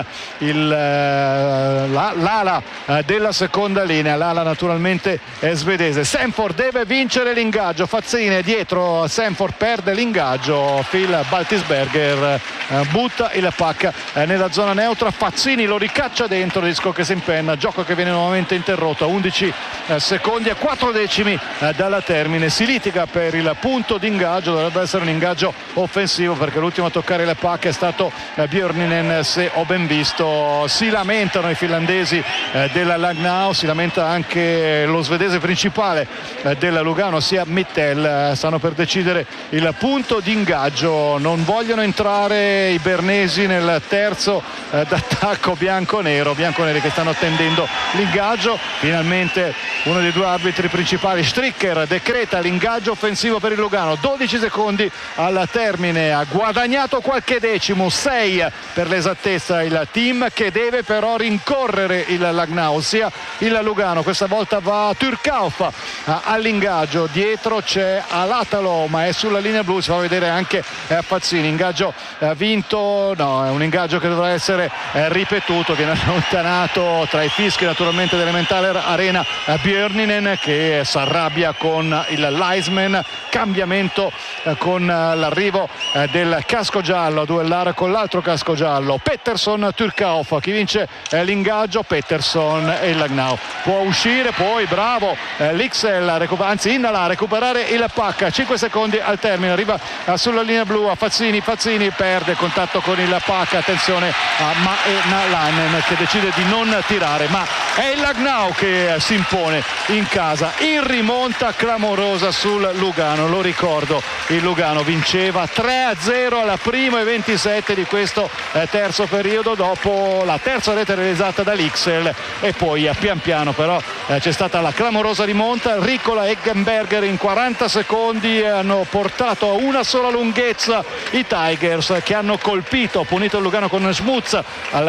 l'ala della seconda linea, l'ala naturalmente svedese. Sanford deve vincere l'ingaggio, Fazzini è dietro, Sanford perde l'ingaggio, Phil Baltisberger butta il puck nella zona neutra, Fazzini lo ricaccia dentro, disco che si impenna, gioco che viene nuovamente interrotto a 11 secondi e 4 decimi dalla termine. Si litiga per il punto di ingaggio, dovrebbe essere un ingaggio offensivo perché l'ultimo a toccare il puck è stato Björninen, se ho ben visto. Si lamentano i finlandesi della Lugnau, si lamenta anche lo svedese principale della Lugano, sia Mittel. Stanno per decidere il punto di ingaggio, non vogliono entrare i bernesi nel terzo d'attacco bianconeri che stanno attendendo l'ingaggio. Finalmente uno dei 2 arbitri principali, Stricker, decreta l'ingaggio offensivo per il Lugano. 12 secondi al termine, ha guadagnato qualche decimo, 6 per l'esattezza il team, che deve però rincorrere il Lugnau, ossia il Lugano. Questa volta va Turcauf all'ingaggio, dietro c'è Alatalo ma è sulla linea blu, si fa vedere anche Fazzini. Ingaggio vinto, no, è un ingaggio che dovrà essere ripetuto, viene allontanato tra i fischi naturalmente dell'Ementaler Arena Björninen, che si arrabbia con il linesman. Cambiamento con l'arrivo del casco giallo a duellare con l'altro casco giallo, Pettersson Turcauf. Chi vince l'ingaggio? Pettersson e il Lugnau può uscire, poi bravo Lixel, Innala a recuperare il puck, 5 secondi al termine, arriva sulla linea blu a Fazzini perde contatto con il puck, attenzione a Maenalainen che decide di non tirare, ma è il Lugnau che si impone in casa in rimonta clamorosa sul Lugano. Lo ricordo, il Lugano vinceva 3-0 alla prima e 27 di questo terzo periodo, dopo la terza rete realizzata da Lixel, e poi pian piano però c'è stata la clamorosa rimonta. Ricola e Eggenberger in 40 secondi hanno portato a una sola lunghezza i Tigers, che hanno punito il Lugano con Schmutz al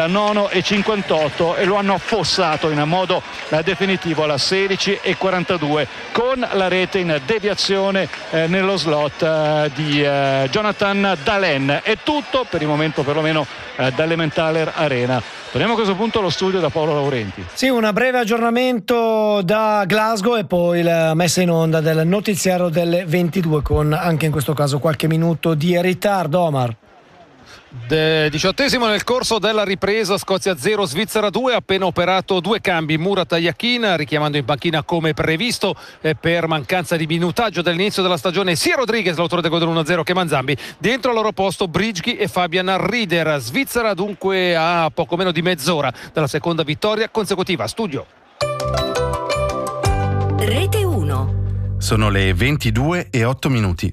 9:58 e lo hanno affossato in modo definitivo alla 16:42 con la rete in deviazione nello slot di Jonathan Dalen. È tutto per il momento, perlomeno dall'Ementaler Arena. Torniamo a questo punto allo studio da Paolo Laurenti. Sì, un breve aggiornamento da Glasgow e poi la messa in onda del notiziario delle 22 con anche in questo caso qualche minuto di ritardo. Omar. 18esimo nel corso della ripresa, Scozia 0 Svizzera 2, appena operato 2 cambi Murat Yakin, richiamando in panchina come previsto per mancanza di minutaggio dall'inizio della stagione sia Rodriguez, l'autore del gol del 1-0, che Manzambi. Dentro al loro posto Bridghi e Fabian Rieder. Svizzera dunque a poco meno di mezz'ora dalla seconda vittoria consecutiva. Studio Rete 1. Sono le 22:08.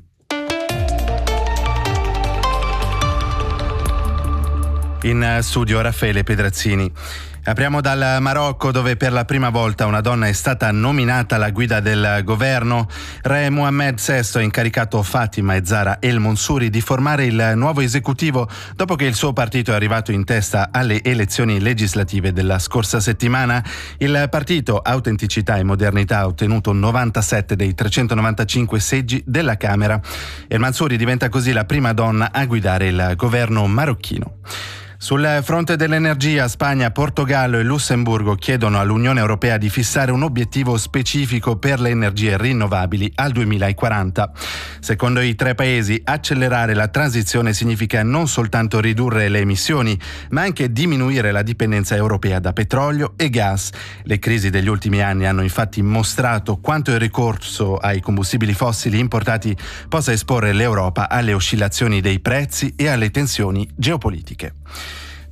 In studio Raffaele Pedrazzini. Apriamo dal Marocco, dove per la prima volta una donna è stata nominata alla guida del governo. Re Mohammed VI ha incaricato Fatima e Zahra El Monsuri di formare il nuovo esecutivo dopo che il suo partito è arrivato in testa alle elezioni legislative della scorsa settimana. Il partito Autenticità e Modernità ha ottenuto 97 dei 395 seggi della Camera. El Monsuri diventa così la prima donna a guidare il governo marocchino. Sul fronte dell'energia, Spagna, Portogallo e Lussemburgo chiedono all'Unione Europea di fissare un obiettivo specifico per le energie rinnovabili al 2040. Secondo i 3 paesi, accelerare la transizione significa non soltanto ridurre le emissioni, ma anche diminuire la dipendenza europea da petrolio e gas. Le crisi degli ultimi anni hanno infatti mostrato quanto il ricorso ai combustibili fossili importati possa esporre l'Europa alle oscillazioni dei prezzi e alle tensioni geopolitiche.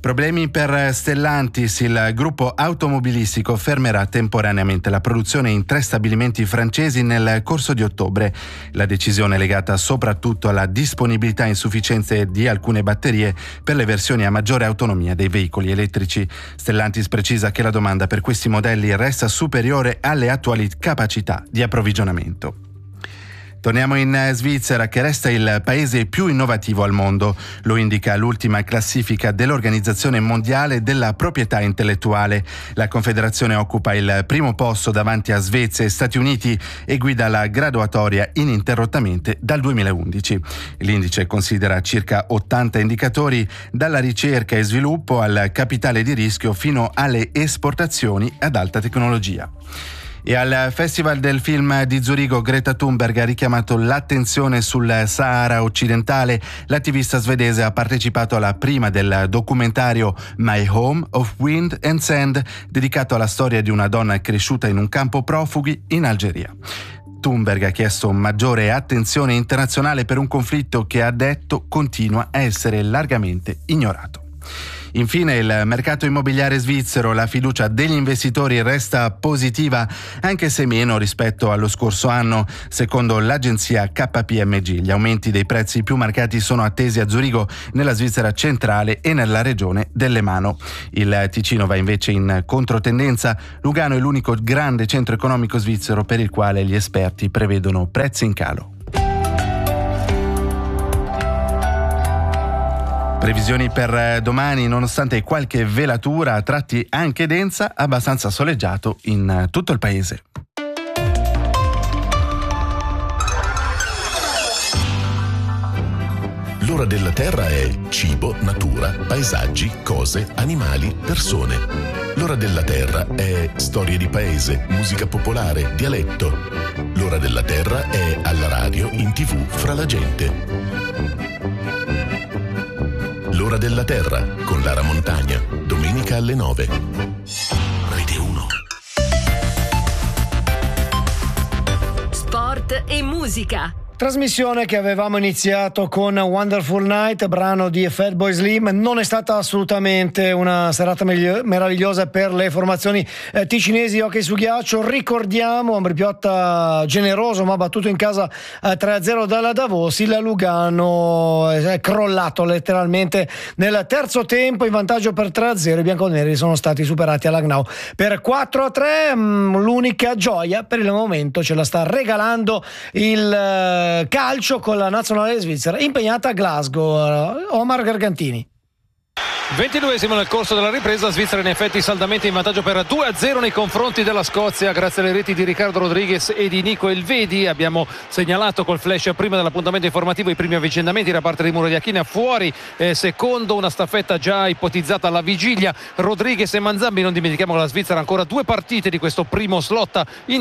Problemi per Stellantis, il gruppo automobilistico fermerà temporaneamente la produzione in 3 stabilimenti francesi nel corso di ottobre. La decisione è legata soprattutto alla disponibilità insufficiente di alcune batterie per le versioni a maggiore autonomia dei veicoli elettrici. Stellantis precisa che la domanda per questi modelli resta superiore alle attuali capacità di approvvigionamento. Torniamo in Svizzera, che resta il paese più innovativo al mondo. Lo indica l'ultima classifica dell'Organizzazione Mondiale della Proprietà Intellettuale. La Confederazione occupa il primo posto davanti a Svezia e Stati Uniti e guida la graduatoria ininterrottamente dal 2011. L'indice considera circa 80 indicatori, dalla ricerca e sviluppo al capitale di rischio fino alle esportazioni ad alta tecnologia. E al Festival del Film di Zurigo Greta Thunberg ha richiamato l'attenzione sul Sahara occidentale. L'attivista svedese ha partecipato alla prima del documentario My Home of Wind and Sand, dedicato alla storia di una donna cresciuta in un campo profughi in Algeria. Thunberg ha chiesto maggiore attenzione internazionale per un conflitto che, ha detto, continua a essere largamente ignorato. Infine, il mercato immobiliare svizzero, la fiducia degli investitori resta positiva, anche se meno rispetto allo scorso anno. Secondo l'agenzia KPMG, gli aumenti dei prezzi più marcati sono attesi a Zurigo, nella Svizzera centrale e nella regione dell'Emano. Il Ticino va invece in controtendenza. Lugano è l'unico grande centro economico svizzero per il quale gli esperti prevedono prezzi in calo. Previsioni per domani: nonostante qualche velatura, a tratti anche densa, abbastanza soleggiato in tutto il paese. L'ora della Terra è cibo, natura, paesaggi, cose, animali, persone. L'ora della Terra è storie di paese, musica popolare, dialetto. L'ora della Terra è alla radio, in TV, fra la gente. L'ora della Terra con Lara Montagna, domenica alle 9. Rete 1. Sport e musica. Trasmissione che avevamo iniziato con Wonderful Night, brano di Fatboy Slim. Non è stata assolutamente una serata meravigliosa per le formazioni ticinesi hockey su ghiaccio. Ricordiamo Ambri Piotta generoso ma battuto in casa 3-0 dalla Davos. Il Lugano è crollato letteralmente nel terzo tempo in vantaggio per 3-0. I bianconeri sono stati superati alla Gnau per 4-3. L'unica gioia per il momento ce la sta regalando il calcio con la nazionale svizzera impegnata a Glasgow. Omar Gargantini. 22esimo nel corso della ripresa, Svizzera in effetti saldamente in vantaggio per 2-0 nei confronti della Scozia grazie alle reti di Riccardo Rodriguez e di Nico Elvedi. Abbiamo segnalato col flash prima dell'appuntamento informativo i primi avvicendamenti da parte di Muradiachina, fuori secondo una staffetta già ipotizzata alla vigilia. Rodriguez e Manzambi, non dimentichiamo che la Svizzera ha ancora 2 partite di questo primo slot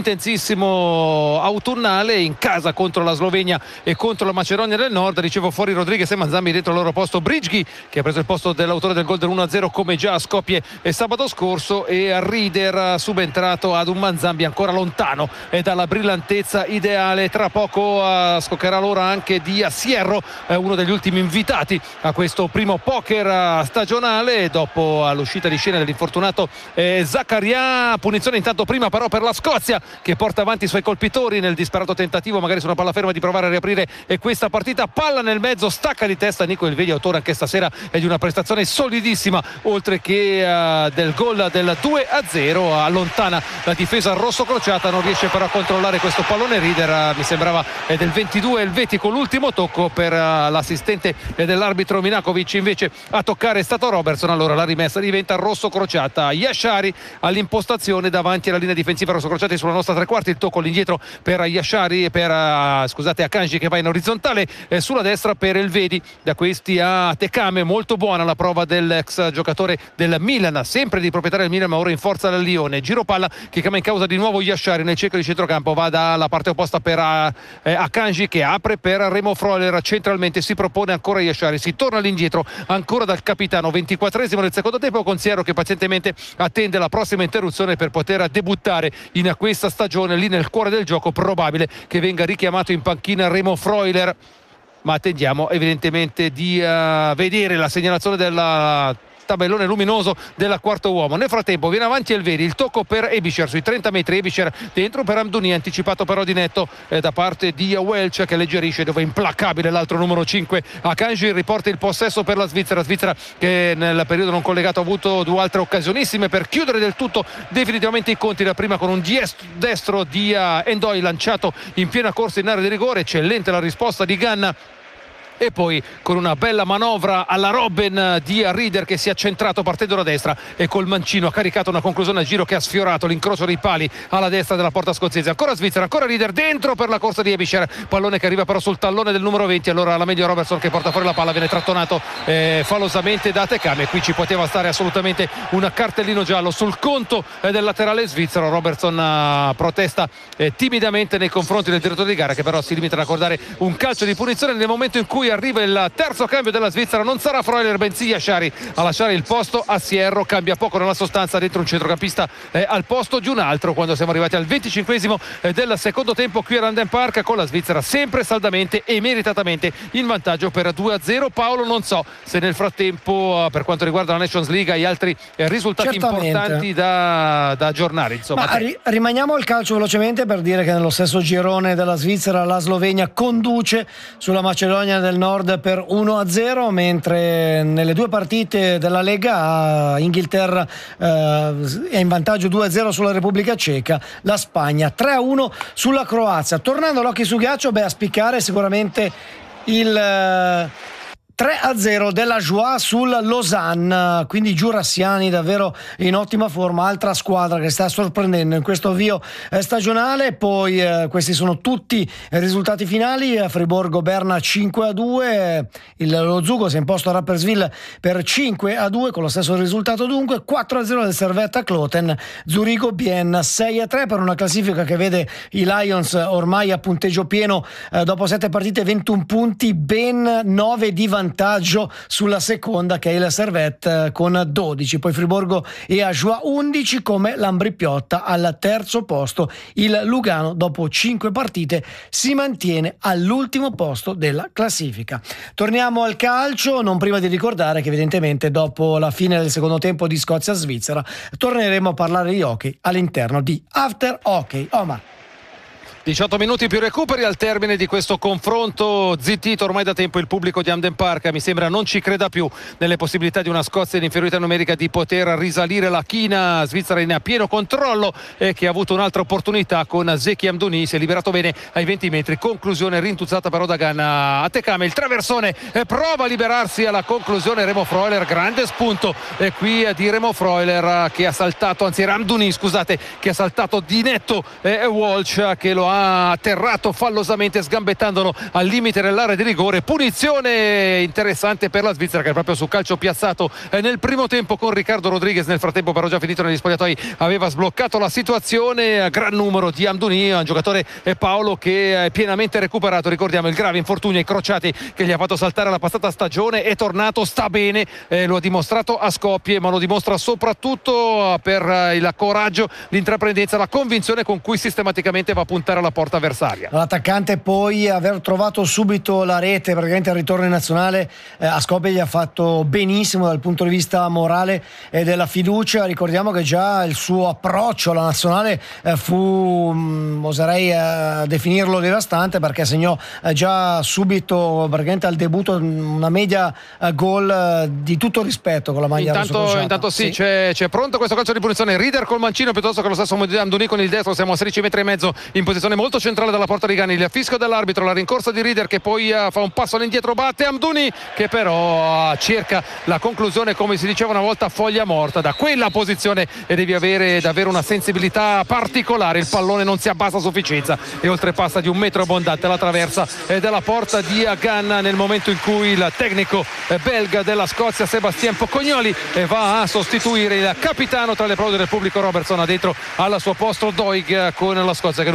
intensissimo autunnale, in casa contro la Slovenia e contro la Macedonia del Nord. Dicevo, fuori Rodriguez e Manzambi, dentro il loro posto Bridghi, che ha preso il posto dell'autore del gol del 1-0 come già a Skopje e sabato scorso, e Rieder subentrato ad un Manzambi ancora lontano e dalla brillantezza ideale. Tra poco scoccherà l'ora anche di Sierro, uno degli ultimi invitati a questo primo poker stagionale dopo l'uscita di scena dell'infortunato Zaccaria. Punizione intanto prima però per la Scozia, che porta avanti i suoi colpitori nel disperato tentativo magari su una palla ferma di provare a riaprire questa partita. Palla nel mezzo, stacca di testa Nico Elvedi, autore anche stasera è di una prestazione solidissima, oltre che del gol del 2-0. Allontana la difesa rosso-crociata, non riesce però a controllare questo pallone Rieder. Mi sembrava del 22 Elvedi con l'ultimo tocco per l'assistente dell'arbitro Minakovic, invece a toccare è stato Robertson. Allora la rimessa diventa rosso-crociata. Yashari all'impostazione davanti alla linea difensiva rosso-crociati sulla nostra tre quarti, il tocco all'indietro per Yashari e per Akanji che va in orizzontale sulla destra per Elvedi. Da questi a Tekame, molto buona la prova dell'ex giocatore del Milan, sempre di proprietà del Milan ma ora in forza del Lione. Giro palla che chiama in causa di nuovo Yashari nel cerchio di centrocampo, va dalla parte opposta per Akanji che apre per Remo Freuler, centralmente si propone ancora Yashari, si torna all'indietro ancora dal capitano. 24esimo del secondo tempo, con Sierro che pazientemente attende la prossima interruzione per poter debuttare in questa stagione. Lì nel cuore del gioco probabile che venga richiamato in panchina Remo Freuler, ma attendiamo evidentemente di vedere la segnalazione della tabellone luminoso del quarto uomo. Nel frattempo viene avanti Elvedi, il tocco per Ebischer sui 30 metri, Ebischer dentro per Amdouni, anticipato però di netto da parte di Welch che alleggerisce, dove implacabile l'altro numero 5 Akanji, riporta il possesso per la Svizzera che nel periodo non collegato ha avuto due altre occasionissime per chiudere del tutto definitivamente i conti, la prima con un destro di Endoy lanciato in piena corsa in area di rigore, eccellente la risposta di Ganna, e poi con una bella manovra alla Robben di Rieder che si è centrato partendo da destra e col mancino ha caricato una conclusione a giro che ha sfiorato l'incrocio dei pali alla destra della porta scozzese. Ancora Svizzera, ancora Rieder dentro per la corsa di Ebischer, pallone che arriva però sul tallone del numero 20, allora la media Robertson che porta fuori la palla, viene trattonato falosamente da Tekame. Qui ci poteva stare assolutamente un cartellino giallo sul conto del laterale svizzero. Robertson protesta timidamente nei confronti del direttore di gara, che però si limita ad accordare un calcio di punizione nel momento in cui arriva il terzo cambio della Svizzera. Non sarà Freuler bensì Yashari a lasciare il posto a Sierro. Cambia poco nella sostanza dentro un centrocampista al posto di un altro quando siamo arrivati al 25esimo del secondo tempo qui a Randen Park, con la Svizzera sempre saldamente e meritatamente in vantaggio per 2-0. Paolo, non so se nel frattempo per quanto riguarda la Nations League hai altri risultati importanti da aggiornare, insomma. Rimaniamo al calcio velocemente per dire che nello stesso girone della Svizzera la Slovenia conduce sulla Macedonia del Nord per 1-0, mentre nelle due partite della Lega Inghilterra è in vantaggio 2-0 sulla Repubblica Ceca, la Spagna 3-1 sulla Croazia. Tornando l'occhio su ghiaccio, a spiccare sicuramente il 3-0 della Joie sul Lausanne, quindi i giurassiani davvero in ottima forma, altra squadra che sta sorprendendo in questo avvio stagionale. Poi questi sono tutti i risultati finali: Friburgo-Berna 5-2, lo Zugo si è imposto a Rapperswil per 5-2 con lo stesso risultato, dunque 4-0 del Servetta Kloten, Zurigo-Bien 6-3 per una classifica che vede i Lions ormai a punteggio pieno dopo 7 partite, 21 punti, ben 9 di vantaggio sulla seconda che è il Servette con 12, poi Friburgo e Ajoie 11 come l'Ambrì-Piotta al terzo posto. Il Lugano dopo 5 partite si mantiene all'ultimo posto della classifica. Torniamo al calcio, non prima di ricordare che evidentemente dopo la fine del secondo tempo di Scozia-Svizzera torneremo a parlare di hockey all'interno di After Hockey. Omar. 18 minuti più recuperi al termine di questo confronto zittito ormai da tempo. Il pubblico di Hamden Park mi sembra non ci creda più nelle possibilità di una Scozia in inferiorità numerica di poter risalire la china. Svizzera in pieno controllo e che ha avuto un'altra opportunità con Zeki Amdouni, si è liberato bene ai 20 metri, conclusione rintuzzata però da Ganna a Tekame. Il traversone prova a liberarsi alla conclusione Remo Freuler, grande spunto qui di Remo Freuler che ha saltato, anzi era Amdouni scusate, che ha saltato di netto Walsh che lo ha atterrato fallosamente sgambettandolo al limite dell'area di rigore. Punizione interessante per la Svizzera che proprio su calcio piazzato nel primo tempo con Riccardo Rodriguez, nel frattempo però già finito negli spogliatoi aveva sbloccato la situazione. Gran numero di Amdouni, un giocatore Paolo che è pienamente recuperato, ricordiamo il grave infortunio ai crociati che gli ha fatto saltare la passata stagione, è tornato, sta bene, lo ha dimostrato a Skopje, ma lo dimostra soprattutto per il coraggio, l'intraprendenza, la convinzione con cui sistematicamente va a puntare alla porta avversaria. L'attaccante poi aver trovato subito la rete, praticamente al ritorno in nazionale a Skopje gli ha fatto benissimo dal punto di vista morale e della fiducia. Ricordiamo che già il suo approccio alla nazionale fu, oserei definirlo devastante, perché segnò già subito praticamente al debutto una media gol di tutto rispetto con la maglia rossocrociata. Intanto sì. C'è pronto questo calcio di punizione. Rieder col mancino piuttosto che lo stesso Amdouni con il destro. Siamo a 16 metri e mezzo in posizione molto centrale dalla porta di Gani. Il fischio dell'arbitro, la rincorsa di Rieder che poi fa un passo all'indietro, batte Amdouni che però cerca la conclusione, come si diceva una volta, foglia morta. Da quella posizione e devi avere davvero una sensibilità particolare, il pallone non si abbassa a sufficienza e oltrepassa di un metro abbondante la traversa della porta di Ganna nel momento in cui il tecnico belga della Scozia Sébastien Pocognoli va a sostituire il capitano tra le prove del pubblico Robertson. Ha dentro al suo posto Doig con la Scozia che dunque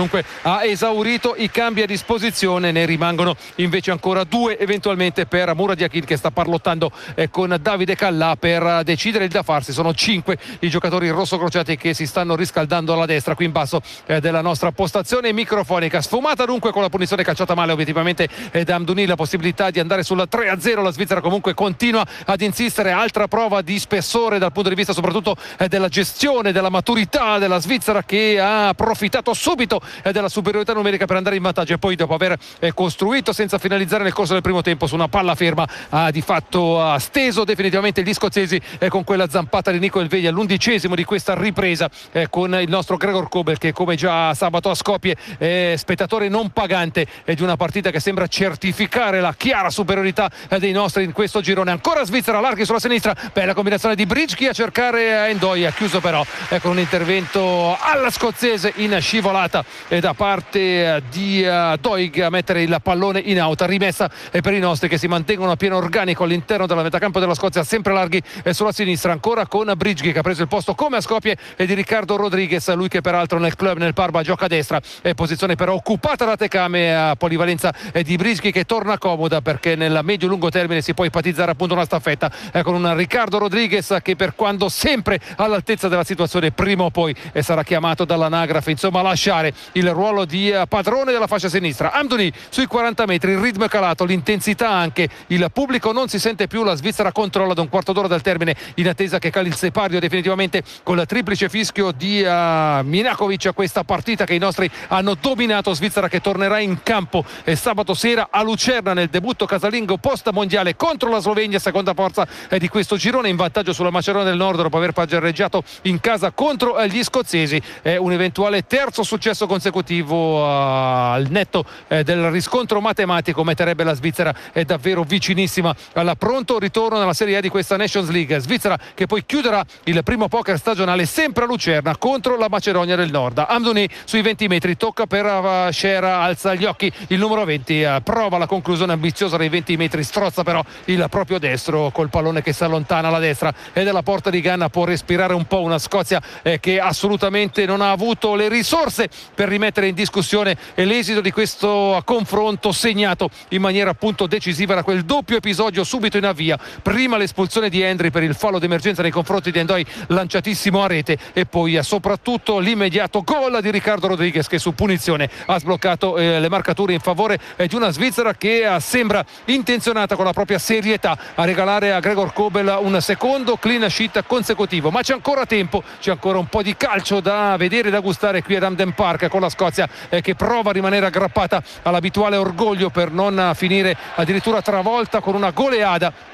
ha esaurito i cambi a disposizione, ne rimangono invece ancora 2 eventualmente per Murad Yakin, che sta parlottando con Davide Callà per decidere il da farsi. Sono 5 i giocatori rossocrociati che si stanno riscaldando alla destra qui in basso della nostra postazione microfonica. Sfumata dunque con la punizione calciata male obiettivamente da Amdouni, la possibilità di andare sul 3-0. La Svizzera comunque continua ad insistere, altra prova di spessore dal punto di vista soprattutto della gestione, della maturità della Svizzera, che ha approfittato subito della superiorità numerica per andare in vantaggio e poi, dopo aver costruito senza finalizzare nel corso del primo tempo su una palla ferma, ha di fatto steso definitivamente gli scozzesi con quella zampata di Nico Elvedi all'11° di questa ripresa, con il nostro Gregor Kobel, che come già sabato a Skopje è spettatore non pagante di una partita che sembra certificare la chiara superiorità dei nostri in questo girone. Ancora Svizzera, larghi sulla sinistra, bella combinazione di Bridgky a cercare Ndoi, ha chiuso però con un intervento alla scozzese in scivolata da parte di Doig a mettere il pallone in out. Rimessa per i nostri, che si mantengono a pieno organico all'interno della metacampo della Scozia, sempre larghi sulla sinistra, ancora con Bridgky, che ha preso il posto come a Skopje di Riccardo Rodriguez, lui che peraltro nel club, nel Parma, gioca a destra, posizione però occupata da Tekame, a polivalenza di Bridgky, che torna comoda perché nel medio-lungo termine si può ipatizzare appunto una staffetta con un Riccardo Rodriguez che, per quando sempre all'altezza della situazione, prima o poi sarà chiamato dall'anagrafe, insomma, a lasciare il ruolo di padrone della fascia sinistra. Amdouni sui 40 metri, il ritmo è calato, l'intensità anche, il pubblico non si sente più, la Svizzera controlla da un quarto d'ora dal termine in attesa che cali il separio definitivamente col triplice fischio di Minakovic, questa partita che i nostri hanno dominato. Svizzera che tornerà in campo sabato sera a Lucerna nel debutto casalingo post mondiale contro la Slovenia, seconda forza di questo girone, in vantaggio sulla Macedonia del Nord dopo aver pareggiato in casa contro gli scozzesi. Un eventuale terzo successo consecutivo al netto del riscontro matematico metterebbe la Svizzera davvero vicinissima al pronto ritorno nella Serie A di questa Nations League. Svizzera che poi chiuderà il primo poker stagionale sempre a Lucerna contro la Macedonia del Nord. Amdouni sui 20 metri, tocca per Shera, alza gli occhi il numero 20, prova la conclusione ambiziosa dei 20 metri, strozza però il proprio destro col pallone che si allontana alla destra e dalla porta di Ganna. Può respirare un po' una Scozia che assolutamente non ha avuto le risorse per rimettere in discussione l'esito di questo confronto, segnato in maniera appunto decisiva da quel doppio episodio subito in avvia, prima l'espulsione di Hendry per il fallo d'emergenza nei confronti di Ndoi lanciatissimo a rete, e poi soprattutto l'immediato gol di Riccardo Rodriguez, che su punizione ha sbloccato le marcature in favore di una Svizzera che sembra intenzionata con la propria serietà a regalare a Gregor Kobel un secondo clean sheet consecutivo. Ma c'è ancora tempo, c'è ancora un po' di calcio da vedere, da gustare qui ad Hampden Park, con la Scozia che prova a rimanere aggrappata all'abituale orgoglio per non finire addirittura travolta con una goleada,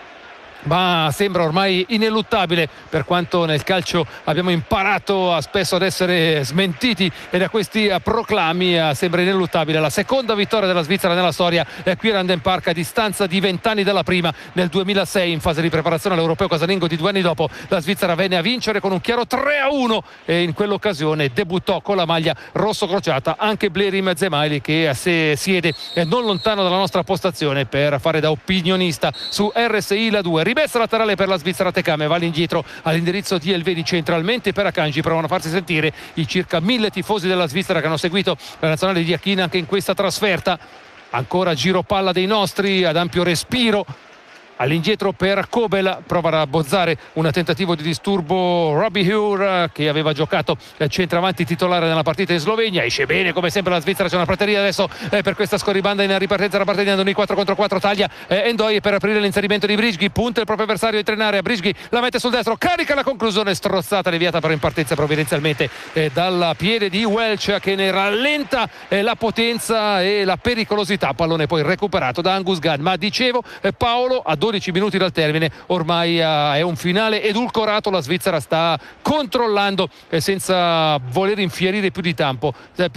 ma sembra ormai ineluttabile, per quanto nel calcio abbiamo imparato spesso ad essere smentiti e da questi proclami. Sembra ineluttabile la seconda vittoria della Svizzera nella storia qui a Hampden Park, a distanza di 20 anni dalla prima, nel 2006 in fase di preparazione all'Europeo casalingo di 2 anni dopo. La Svizzera venne a vincere con un chiaro 3-1 e in quell'occasione debuttò con la maglia rosso crociata anche Blerim Zemaili, che siede non lontano dalla nostra postazione per fare da opinionista su RSI La 2. Rimessa laterale per la Svizzera, Tekame va all'indietro all'indirizzo di Elvedi centralmente per Akanji, provano a farsi sentire i circa 1000 tifosi della Svizzera che hanno seguito la nazionale di Yakin anche in questa trasferta. Ancora giro palla dei nostri ad ampio respiro, all'indietro per Kobel, prova a abbozzare un tentativo di disturbo Robbie Hure, che aveva giocato centravanti titolare nella partita in Slovenia. Esce bene come sempre la Svizzera, c'è una prateria adesso per questa scorribanda in ripartenza da parte di Andoni, 4 contro 4, taglia Ndoi per aprire l'inserimento di Bridgky, punta il proprio avversario a entrenare, Bridgky la mette sul destro, carica la conclusione, strozzata, deviata però in partenza provvidenzialmente dal piede di Welch, che ne rallenta la potenza e la pericolosità. Pallone poi recuperato da Angus Gunn, ma dicevo Paolo, a 12 minuti dal termine ormai è un finale edulcorato, la Svizzera sta controllando senza voler infierire più di tanto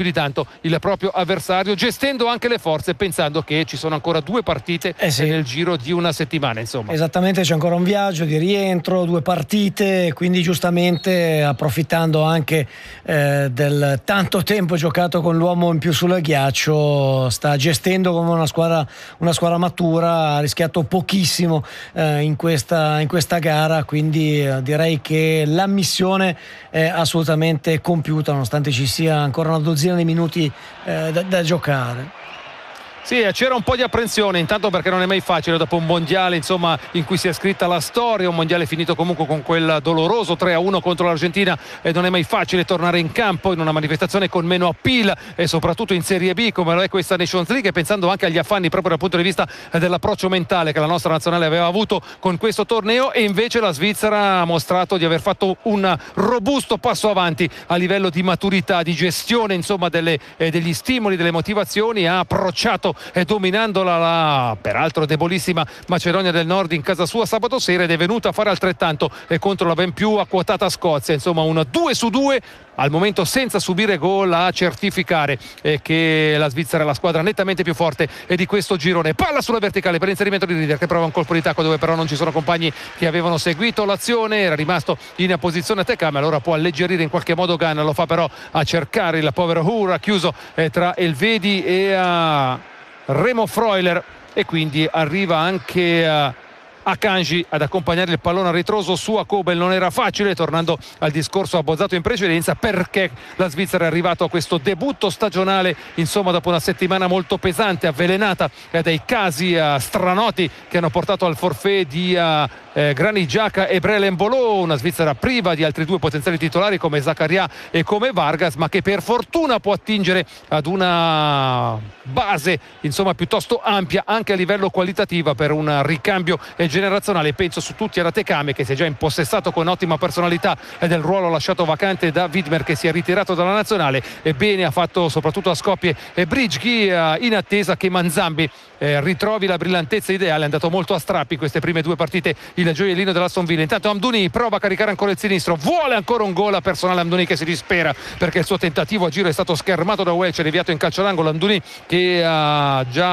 il proprio avversario, gestendo anche le forze, pensando che ci sono ancora 2 partite nel giro di una settimana, insomma. Esattamente, c'è ancora un viaggio di rientro, 2 partite, quindi giustamente approfittando anche del tanto tempo giocato con l'uomo in più sul ghiaccio, sta gestendo come una squadra matura, ha rischiato pochissimo benissimo in questa gara, quindi direi che la missione è assolutamente compiuta, nonostante ci sia ancora una dozzina di minuti da giocare. Sì, c'era un po' di apprensione, intanto perché non è mai facile dopo un mondiale, insomma, in cui si è scritta la storia, un mondiale finito comunque con quel doloroso 3-1 contro l'Argentina, e non è mai facile tornare in campo in una manifestazione con meno appeal, e soprattutto in Serie B come lo è questa Nations League, e pensando anche agli affanni proprio dal punto di vista dell'approccio mentale che la nostra nazionale aveva avuto con questo torneo. E invece la Svizzera ha mostrato di aver fatto un robusto passo avanti a livello di maturità, di gestione, insomma, degli stimoli, delle motivazioni. Ha approcciato dominandola la peraltro debolissima Macedonia del Nord in casa sua sabato sera, ed è venuta a fare altrettanto contro la ben più acquotata Scozia. Insomma, un 2-2 al momento senza subire gol, a certificare che la Svizzera è la squadra nettamente più forte di questo girone. Palla sulla verticale per l'inserimento di Rieder, che prova un colpo di tacco dove però non ci sono compagni che avevano seguito l'azione, era rimasto in posizione Tekam, allora può alleggerire in qualche modo Ganna, lo fa però a cercare il povero Hura, chiuso tra Elvedi e Remo Freuler, e quindi arriva anche Akanji ad accompagnare il pallone a ritroso su Kobel. Non era facile, tornando al discorso abbozzato in precedenza, perché la Svizzera è arrivato a questo debutto stagionale, insomma, dopo una settimana molto pesante, avvelenata dai casi stranoti che hanno portato al forfait di Granit Xhaka e Brelen Bolo. Una Svizzera priva di altri due potenziali titolari come Zakaria e come Vargas, ma che per fortuna può attingere ad una base, insomma, piuttosto ampia anche a livello qualitativo per un ricambio generazionale. Penso su tutti alla Tekame, che si è già impossessato con ottima personalità del ruolo lasciato vacante da Widmer, che si è ritirato dalla nazionale, e bene ha fatto soprattutto a Skopje e Bridgky, in attesa che Manzambi ritrovi la brillantezza ideale. È andato molto a strappi queste prime due partite il gioiellino dell'Aston Villa. Intanto Amdouni prova a caricare ancora il sinistro, vuole ancora un gol personale Amdouni, che si dispera perché il suo tentativo a giro è stato schermato da Welch, deviato in calcio d'angolo. Amdouni che ha già